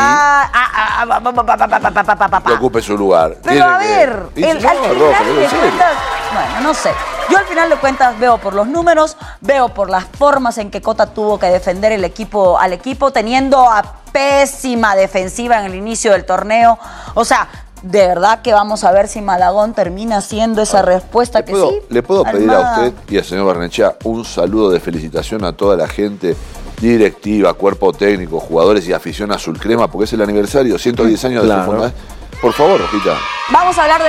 y ocupe su lugar. Pero a ver, al final de cuentas, bueno, no sé. Yo al final de cuentas veo por los números, veo por las formas en que Cota tuvo que defender al equipo, teniendo a pésima defensiva en el inicio del torneo. O sea, de verdad que vamos a ver si Malagón termina siendo esa respuesta que sí. ¿Le puedo pedir a usted y al señor Barnechea un saludo de felicitación a toda la gente directiva, cuerpo técnico, jugadores y afición azul crema, porque es el aniversario, 110 años de su fundación? Por favor, Rojita. Vamos a hablar de